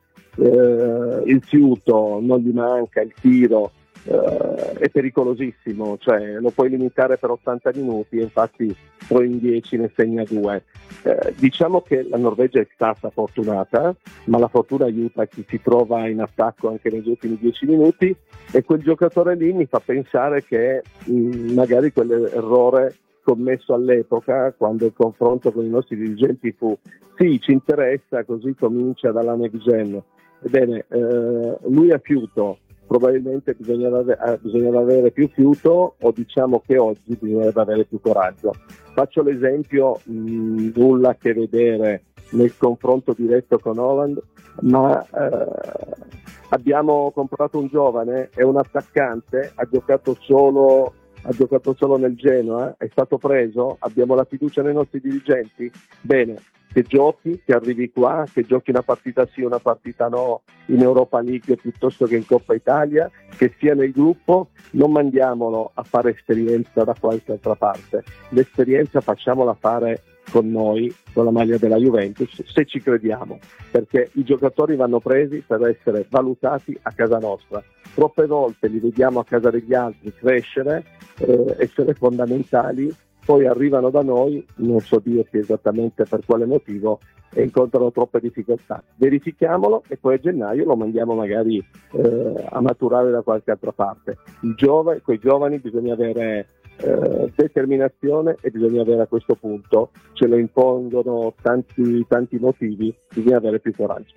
eh, il fiuto non gli manca, il tiro, Uh, è pericolosissimo, cioè lo puoi limitare per ottanta minuti e infatti poi in dieci ne segna due. Uh, diciamo che la Norvegia è stata fortunata, ma la fortuna aiuta chi si trova in attacco anche negli ultimi dieci minuti, e quel giocatore lì mi fa pensare che mh, magari quell'errore commesso all'epoca, quando il confronto con i nostri dirigenti fu sì, ci interessa, così comincia dalla next gen. Ebbene, uh, lui ha fiuto. Probabilmente bisognava, eh, bisognava avere più fiuto, o diciamo che oggi bisognerebbe avere più coraggio. Faccio l'esempio, mh, nulla a che vedere nel confronto diretto con Haaland, ma eh, abbiamo comprato un giovane, è un attaccante, ha giocato solo ha giocato solo nel Genoa, è stato preso, abbiamo la fiducia nei nostri dirigenti, bene, che giochi, che arrivi qua, che giochi una partita sì, una partita no in Europa League piuttosto che in Coppa Italia, che sia nel gruppo, non mandiamolo a fare esperienza da qualche altra parte, l'esperienza facciamola fare con noi, con la maglia della Juventus, se ci crediamo, perché i giocatori vanno presi per essere valutati a casa nostra. Troppe volte li vediamo a casa degli altri crescere, eh, essere fondamentali, poi arrivano da noi, non so dirti esattamente per quale motivo, e incontrano troppe difficoltà. Verifichiamolo e poi a gennaio lo mandiamo magari eh, a maturare da qualche altra parte. I giovani, con i giovani bisogna avere eh, determinazione, e bisogna avere a questo punto, ce lo impongono tanti, tanti motivi, bisogna avere più coraggio.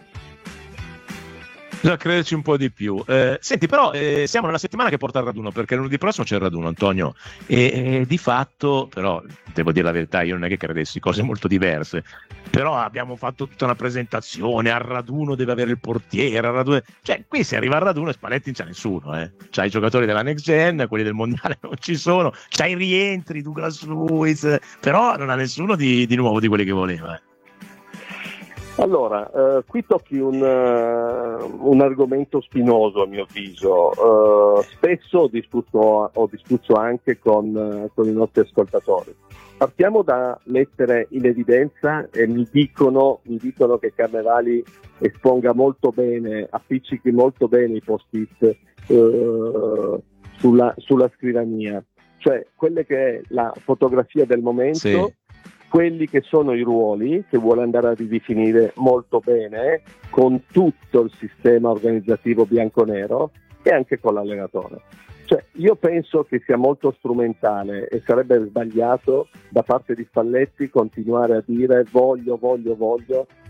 Bisogna crederci un po' di più. Eh, senti, però eh, siamo nella settimana che porta al raduno, perché lunedì prossimo c'è il raduno, Antonio, e, e di fatto, però, devo dire la verità, io non è che credessi cose molto diverse, però abbiamo fatto tutta una presentazione, al raduno deve avere il portiere, al raduno... cioè qui se arriva al raduno e Spalletti non c'è nessuno, eh. C'ha i giocatori della Next Gen, quelli del Mondiale non ci sono, c'ha i rientri, Douglas Luiz, però non ha nessuno di, di nuovo di quelli che voleva, eh. Allora, eh, qui tocchi un, uh, un argomento spinoso a mio avviso. Uh, spesso ho discusso, ho discusso anche con, uh, con i nostri ascoltatori. Partiamo da mettere in evidenza, e mi dicono, mi dicono che Carnevali esponga molto bene, appiccichi molto bene i post-it uh, sulla, sulla scrivania, cioè quelle che è la fotografia del momento. Sì. Quelli che sono i ruoli che vuole andare a ridefinire molto bene con tutto il sistema organizzativo bianconero e anche con l'allenatore. Cioè, io penso che sia molto strumentale e sarebbe sbagliato da parte di Spalletti continuare a dire voglio, voglio, voglio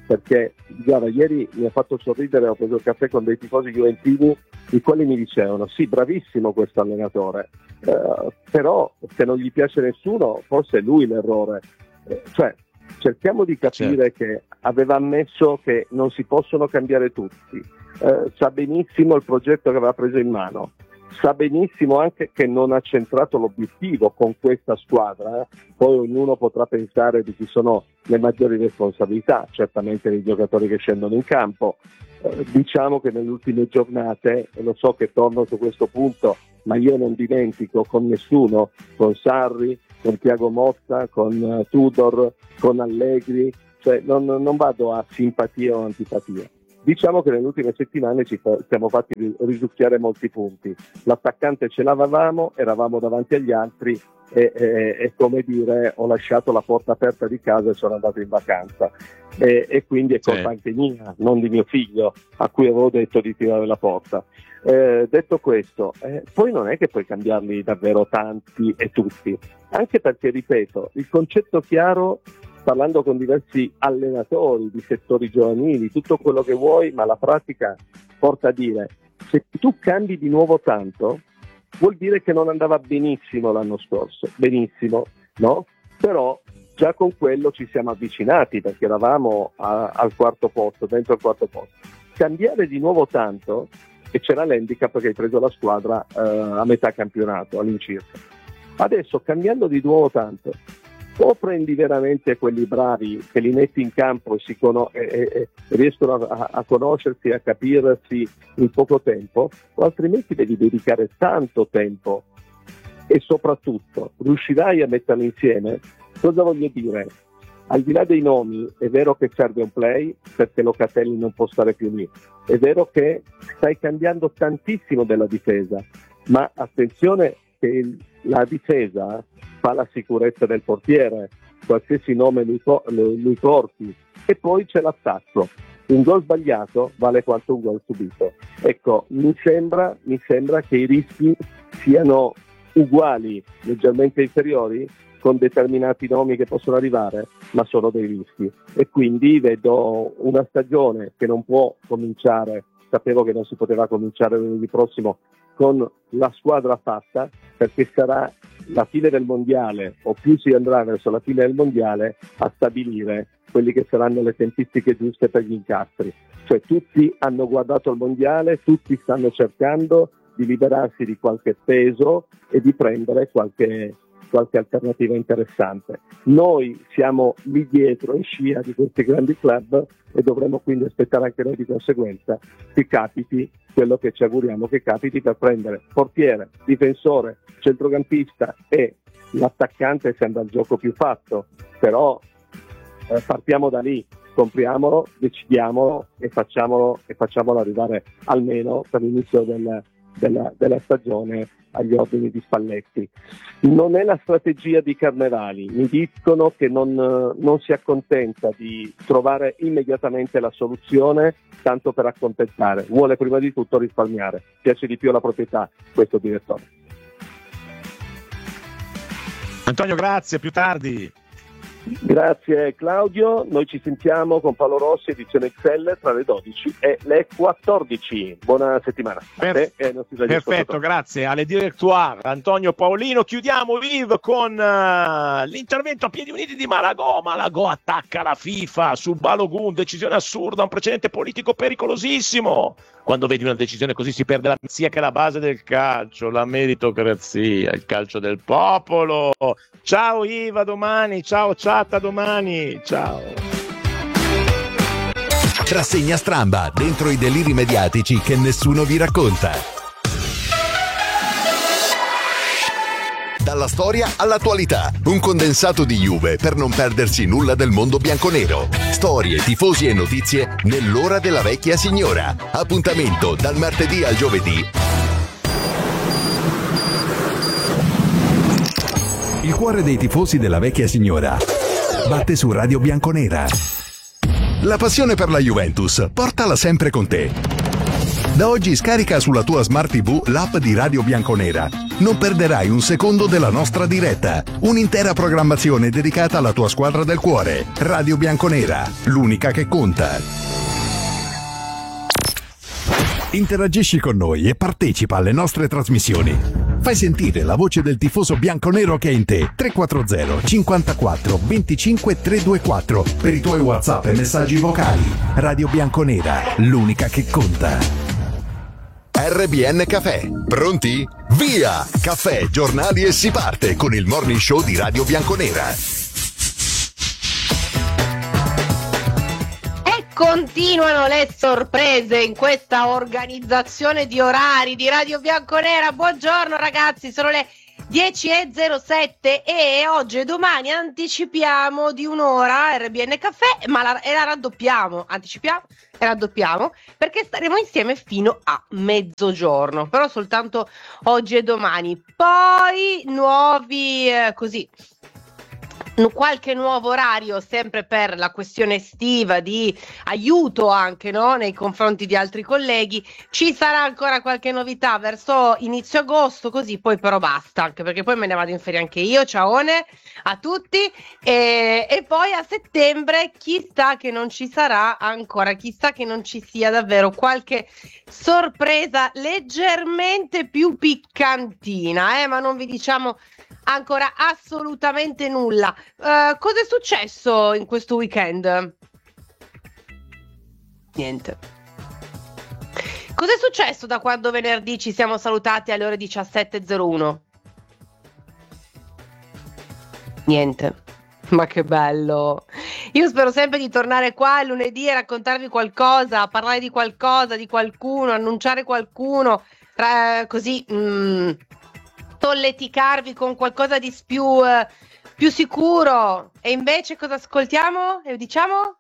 perché guarda, ieri mi ha fatto sorridere, ho preso il caffè con dei tifosi juventini, i quali mi dicevano sì, bravissimo questo allenatore, eh, però se non gli piace nessuno forse è lui l'errore, eh, cioè cerchiamo di capire certo. che aveva ammesso che non si possono cambiare tutti, eh, sa benissimo il progetto che aveva preso in mano, sa benissimo anche che non ha centrato l'obiettivo con questa squadra, eh. Poi ognuno potrà pensare di chi sono le maggiori responsabilità, certamente dei giocatori che scendono in campo. Eh, diciamo che nelle ultime giornate, e lo so che torno su questo punto, ma io non dimentico con nessuno, con Sarri, con Thiago Motta, con uh, Tudor, con Allegri, cioè non, non vado a simpatia o antipatia. Diciamo che nelle ultime settimane ci siamo fatti risucchiare molti punti. L'attaccante ce l'avevamo, eravamo davanti agli altri e, e, e come dire, ho lasciato la porta aperta di casa e sono andato in vacanza. E, e quindi è colpa sì. anche mia, non di mio figlio, a cui avevo detto di tirare la porta. Eh, detto questo, eh, poi non è che puoi cambiarli davvero tanti e tutti, anche perché, ripeto, il concetto chiaro, parlando con diversi allenatori di settori giovanili, tutto quello che vuoi, ma la pratica porta a dire: se tu cambi di nuovo tanto, vuol dire che non andava benissimo l'anno scorso, benissimo, no? Però già con quello ci siamo avvicinati, perché eravamo a, al quarto posto, dentro il quarto posto. Cambiare di nuovo tanto, e c'era l'handicap che hai preso la squadra eh, a metà campionato, all'incirca. Adesso, cambiando di nuovo tanto, o prendi veramente quelli bravi che li metti in campo e, si cono- e, e, e riescono a, a conoscersi, a capirsi in poco tempo, o altrimenti devi dedicare tanto tempo e soprattutto riuscirai a metterli insieme. Cosa voglio dire? Al di là dei nomi, è vero che serve un play perché Locatelli non può stare più lì, è vero che stai cambiando tantissimo della difesa, ma attenzione che il, la difesa fa la sicurezza del portiere, qualsiasi nome lui, lui porti, e poi c'è l'attacco. Un gol sbagliato vale quanto un gol subito. Ecco, mi sembra, mi sembra che i rischi siano uguali, leggermente inferiori, con determinati nomi che possono arrivare, ma sono dei rischi. E quindi vedo una stagione che non può cominciare, sapevo che non si poteva cominciare lunedì prossimo con la squadra fatta, perché sarà la fine del mondiale, o più si andrà verso la fine del mondiale, a stabilire quelli che saranno le tempistiche giuste per gli incastri. Cioè tutti hanno guardato il mondiale, tutti stanno cercando di liberarsi di qualche peso e di prendere qualche, qualche alternativa interessante. Noi siamo lì dietro in scia di questi grandi club e dovremo quindi aspettare anche noi di conseguenza che capiti quello che ci auguriamo che capiti, per prendere portiere, difensore, centrocampista e l'attaccante sembra il gioco più fatto, però eh, partiamo da lì, compriamolo, decidiamolo e facciamolo, e facciamolo arrivare almeno per l'inizio del, della, della stagione agli ordini di Spalletti. Non è la strategia di Carnevali, mi dicono che non, non si accontenta di trovare immediatamente la soluzione tanto per accontentare, vuole prima di tutto risparmiare, piace di più alla proprietà questo direttore. Antonio, grazie, più tardi. Grazie Claudio, noi ci sentiamo con Paolo Rossi, edizione X L, tra le dodici e le quattordici. Buona settimana. Per- e Perfetto, grazie alle Directoire Antonio Paolino. Chiudiamo Viv con uh, l'intervento a piedi uniti di Malagò. Malagò attacca la FIFA su Balogun, decisione assurda, un precedente politico pericolosissimo. Quando vedi una decisione così si perde la meritocrazia, che è la base del calcio, la meritocrazia, il calcio del popolo. Ciao Iva, domani, ciao Ciatta, domani, ciao. Rassegna Stramba, dentro i deliri mediatici che nessuno vi racconta. Dalla storia all'attualità, un condensato di Juve per non perdersi nulla del mondo bianconero. Storie, tifosi e notizie nell'ora della vecchia signora. Appuntamento dal martedì al giovedì. Il cuore dei tifosi della vecchia signora batte su Radio Bianconera. La passione per la Juventus, portala sempre con te. Da oggi scarica sulla tua Smart tivù l'app di Radio Bianconera. Non perderai un secondo della nostra diretta. Un'intera programmazione dedicata alla tua squadra del cuore. Radio Bianconera, l'unica che conta. Interagisci con noi e partecipa alle nostre trasmissioni. Fai sentire la voce del tifoso bianconero che è in te. tre quattro zero cinquantaquattro venticinque trecentoventiquattro per i tuoi WhatsApp e messaggi vocali. Radio Bianconera, l'unica che conta. R B N Caffè. Pronti? Via! Caffè, giornali e si parte con il morning show di Radio Bianconera. E continuano le sorprese in questa organizzazione di orari di Radio Bianconera. Buongiorno ragazzi, sono le dieci e zero sette e oggi e domani anticipiamo di un'ora R B N Caffè, ma la, e la raddoppiamo, anticipiamo e raddoppiamo perché staremo insieme fino a mezzogiorno, però soltanto oggi e domani. Poi nuovi eh, così qualche nuovo orario sempre per la questione estiva, di aiuto anche, no, nei confronti di altri colleghi. Ci sarà ancora qualche novità verso inizio agosto, così poi però basta, anche perché poi me ne vado in ferie anche io. Ciaone a tutti. E, e poi a settembre chissà che non ci sarà ancora, chissà che non ci sia davvero qualche sorpresa leggermente più piccantina, eh, ma non vi diciamo ancora assolutamente nulla. Uh, cosa è successo in questo weekend? Niente. Cos'è successo da quando venerdì ci siamo salutati alle ore diciassette e zero uno? Niente. Ma che bello. Io spero sempre di tornare qua il lunedì e raccontarvi qualcosa, parlare di qualcosa, di qualcuno, annunciare qualcuno, tra, così mh, tolleticarvi con qualcosa di più, eh, più sicuro. E invece cosa ascoltiamo e diciamo?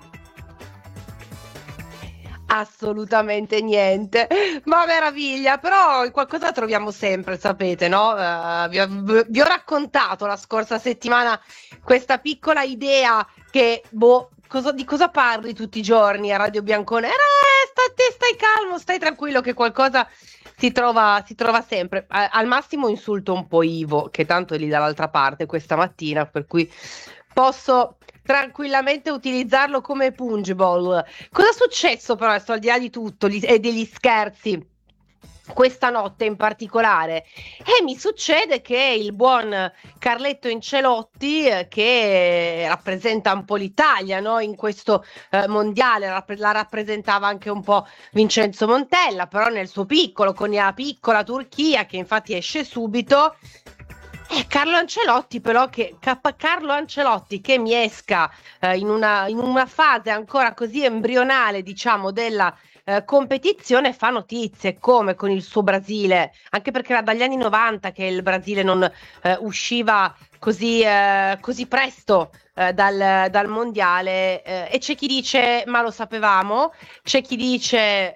Assolutamente niente, ma meraviglia. Però qualcosa troviamo sempre, sapete, no? Uh, vi, ho, vi ho raccontato la scorsa settimana questa piccola idea che, boh, cosa, di cosa parli tutti i giorni a Radio Bianconera? Eh, stai, stai calmo, stai tranquillo che qualcosa si trova, si trova sempre. A, al massimo insulto un po' Ivo, che tanto è lì dall'altra parte questa mattina, per cui posso tranquillamente utilizzarlo come pungible. Cosa è successo però, adesso al di là di tutto gli, e degli scherzi, questa notte in particolare? E mi succede che il buon Carletto Ancelotti, eh, che rappresenta un po' l'Italia, no? In questo eh, mondiale, la, la rappresentava anche un po' Vincenzo Montella, però nel suo piccolo, con la piccola Turchia, che infatti esce subito. Eh, Carlo Ancelotti però che Carlo Ancelotti che mi esca eh, in, una, in una fase ancora così embrionale, diciamo, della eh, competizione, fa notizie, come con il suo Brasile, anche perché era dagli anni novanta che il Brasile non eh, usciva così, eh, così presto eh, dal, dal mondiale, eh, e c'è chi dice ma lo sapevamo, c'è chi dice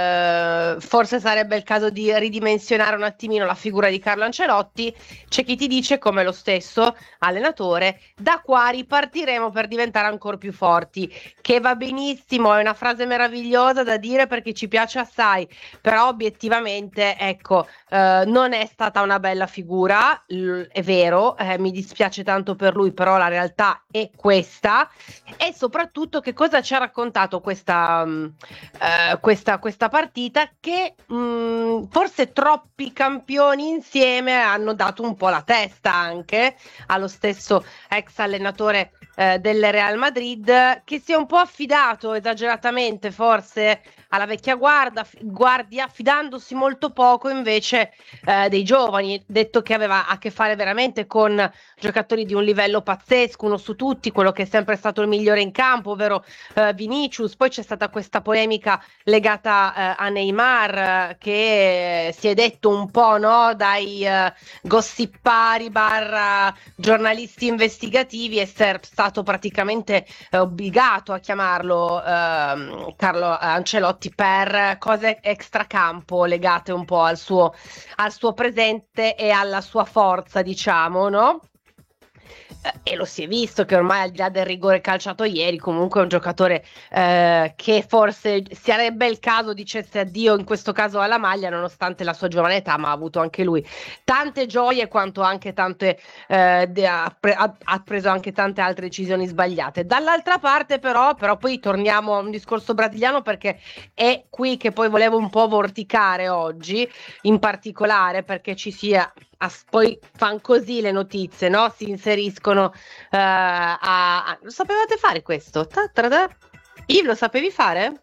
eh, forse sarebbe il caso di ridimensionare un attimino la figura di Carlo Ancelotti, c'è chi ti dice, come lo stesso allenatore, da qua ripartiremo per diventare ancora più forti, che va benissimo, è una frase meravigliosa da dire perché ci piace assai, però obiettivamente, ecco, eh, non è stata una bella figura, l- è vero, eh, mi dispiace tanto per lui, però la realtà è questa. E soprattutto che cosa ci ha raccontato questa, mh, eh, questa, questa partita, che mh, forse troppi campioni insieme hanno dato un po' la testa anche allo stesso ex allenatore eh, del Real Madrid, che si è un po' affidato esageratamente forse alla vecchia guarda, guardia, affidandosi molto poco invece eh, dei giovani, detto che aveva a che fare veramente con giocatori di un livello pazzesco, uno su tutti, quello che è sempre stato il migliore in campo, ovvero eh, Vinicius. Poi c'è stata questa polemica legata eh, a Neymar, eh, che si è detto un po', no, dai eh, gossipari barra giornalisti investigativi, essere stato praticamente eh, obbligato a chiamarlo eh, Carlo Ancelotti per cose extracampo legate un po' al suo, al suo presente e alla sua forza, diciamo, no? e lo si è visto che ormai al di là del rigore calciato ieri comunque è un giocatore eh, che forse sarebbe il caso dicesse addio in questo caso alla maglia nonostante la sua giovane età, ma ha avuto anche lui tante gioie quanto anche tante eh, de- ha, pre- ha, ha preso anche tante altre decisioni sbagliate. Dall'altra parte però, però poi torniamo a un discorso brasiliano perché è qui che poi volevo un po' vorticare oggi in particolare perché ci sia As- poi fanno così le notizie, no? Si inseriscono uh, a, a... Lo sapevate fare questo? Ta, ta, ta. Yves, lo sapevi fare?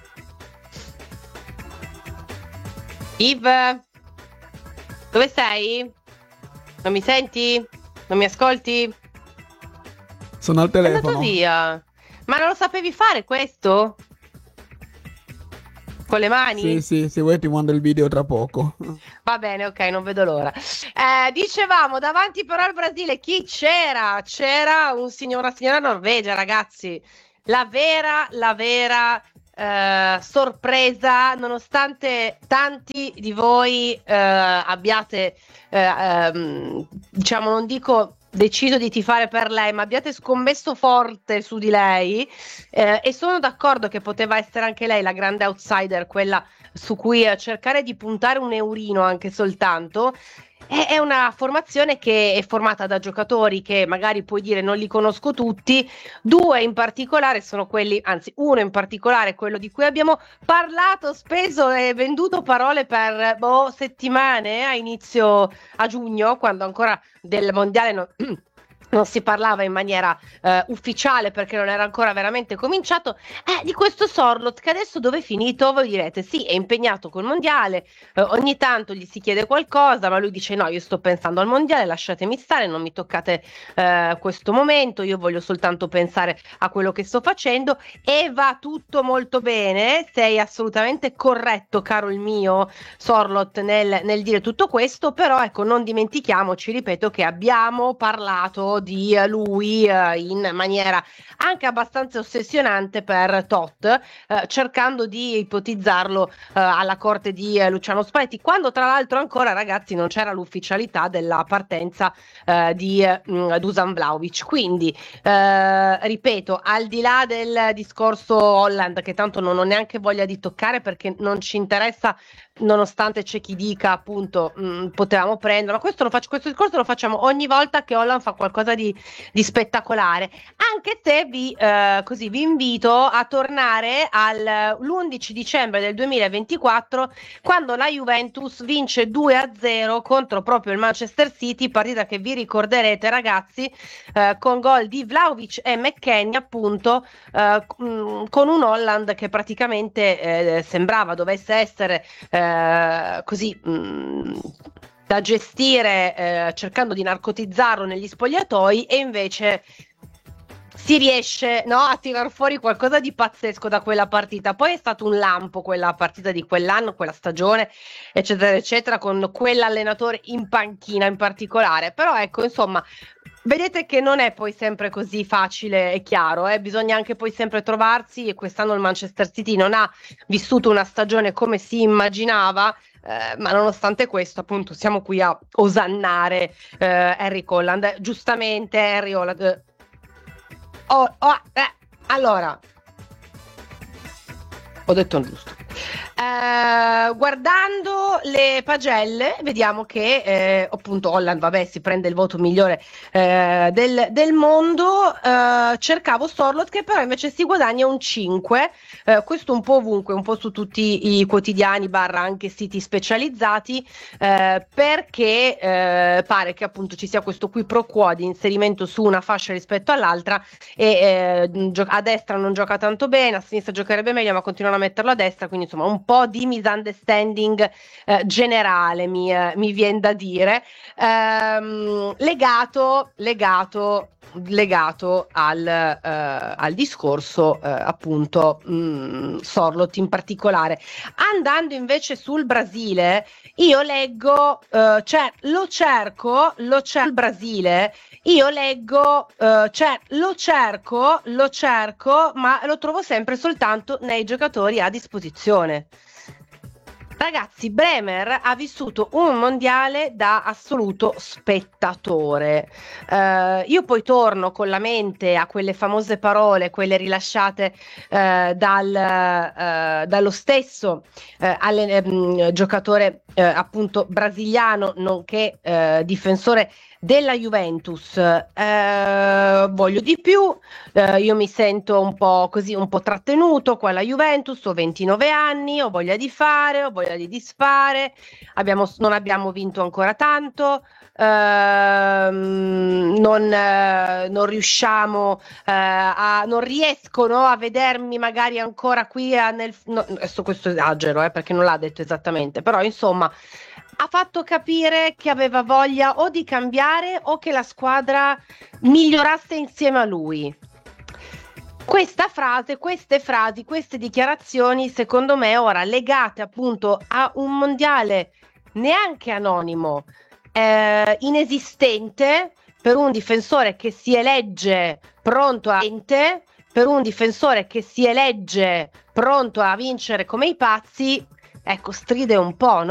Yves? Dove sei? Non mi senti? Non mi ascolti? Sono al È andato telefono. via. Ma non lo sapevi fare questo? Con le mani? Sì, sì, se vuoi ti mando il video tra poco. Va bene, ok, non vedo l'ora. Eh, dicevamo, davanti però al Brasile, chi c'era? C'era un signor, una signora Norvegia, ragazzi. La vera, la vera eh, sorpresa, nonostante tanti di voi eh, abbiate, eh, ehm, diciamo, non dico deciso di tifare per lei, ma abbiate scommesso forte su di lei eh, e sono d'accordo che poteva essere anche lei la grande outsider, quella su cui eh, cercare di puntare un eurino anche soltanto. È, è una formazione che è formata da giocatori che magari puoi dire non li conosco tutti, due in particolare sono quelli, anzi uno in particolare, quello di cui abbiamo parlato, speso e venduto parole per boh, settimane a inizio a giugno, quando ancora del mondiale non, non si parlava in maniera eh, ufficiale perché non era ancora veramente cominciato, eh, di questo Sorloth che adesso dove è finito? Voi direte sì, è impegnato col mondiale, eh, ogni tanto gli si chiede qualcosa ma lui dice no, io sto pensando al mondiale, lasciatemi stare, non mi toccate eh, questo momento, io voglio soltanto pensare a quello che sto facendo e va tutto molto bene, sei assolutamente corretto caro il mio Sorloth nel, nel dire tutto questo, però ecco non dimentichiamoci, ripeto, che abbiamo parlato di lui eh, in maniera anche abbastanza ossessionante per tot, eh, cercando di ipotizzarlo eh, alla corte di eh, Luciano Spalletti, quando tra l'altro ancora ragazzi non c'era l'ufficialità della partenza eh, di eh, Dusan Vlahovic, quindi eh, ripeto, al di là del discorso Holland che tanto non ho neanche voglia di toccare perché non ci interessa, nonostante c'è chi dica appunto mh, potevamo prenderlo, questo, lo faccio, questo discorso lo facciamo ogni volta che Holland fa qualcosa di, di spettacolare, anche se vi, eh, così, vi invito a tornare all'undici dicembre del duemilaventiquattro quando la Juventus vince due a zero contro proprio il Manchester City, partita che vi ricorderete ragazzi eh, con gol di Vlahovic e McKennie appunto eh, mh, con un Holland che praticamente eh, sembrava dovesse essere eh, così mh, da gestire eh, cercando di narcotizzarlo negli spogliatoi e invece si riesce no, a tirar fuori qualcosa di pazzesco da quella partita. Poi è stato un lampo quella partita di quell'anno, quella stagione, eccetera, eccetera, con quell'allenatore in panchina in particolare. Però ecco, insomma, vedete che non è poi sempre così facile e chiaro, eh? Bisogna anche poi sempre trovarsi e quest'anno il Manchester City non ha vissuto una stagione come si immaginava, eh, ma nonostante questo appunto siamo qui a osannare eh, Harry Holland. Giustamente Harry Holland... Eh, Oh, oh, eh, allora, ho detto giusto. Eh, guardando le pagelle vediamo che eh, appunto Holland vabbè si prende il voto migliore eh, del, del mondo, eh, cercavo Sorloth che però invece si guadagna un cinque, eh, questo un po' ovunque, un po' su tutti i quotidiani barra anche siti specializzati, eh, perché eh, pare che appunto ci sia questo qui pro quo di inserimento su una fascia rispetto all'altra e eh, a destra non gioca tanto bene, a sinistra giocherebbe meglio ma continuano a metterlo a destra, quindi insomma un po' di misunderstanding eh, generale mi, eh, mi viene da dire, ehm, legato, legato, legato al, eh, al discorso eh, appunto mh, Sorloth in particolare. Andando invece sul Brasile, io leggo, eh, cioè lo cerco, lo cerco il Brasile, io leggo, eh, cioè lo cerco, lo cerco, ma lo trovo sempre soltanto nei giocatori a disposizione. Ragazzi, Bremer ha vissuto un mondiale da assoluto spettatore. Uh, io poi torno con la mente a quelle famose parole, quelle rilasciate uh, dal, uh, dallo stesso uh, alle, um, giocatore uh, appunto brasiliano, nonché uh, difensore della Juventus. Eh, voglio di più, eh, io mi sento un po' così, un po' trattenuto qua alla Juventus, ho ventinove anni, ho voglia di fare, ho voglia di disfare, abbiamo, non abbiamo vinto ancora tanto, ehm, non, eh, non riusciamo eh, a, non riesco no, a vedermi magari ancora qui a, nel, no, adesso questo esagero eh, perché non l'ha detto esattamente, però insomma ha fatto capire che aveva voglia o di cambiare o che la squadra migliorasse insieme a lui. Questa frase, queste frasi, queste dichiarazioni, secondo me, ora legate appunto a un mondiale neanche anonimo, eh, inesistente, per un difensore che si elegge pronto a per un difensore che si elegge pronto a vincere come i pazzi, ecco, stride un po', no?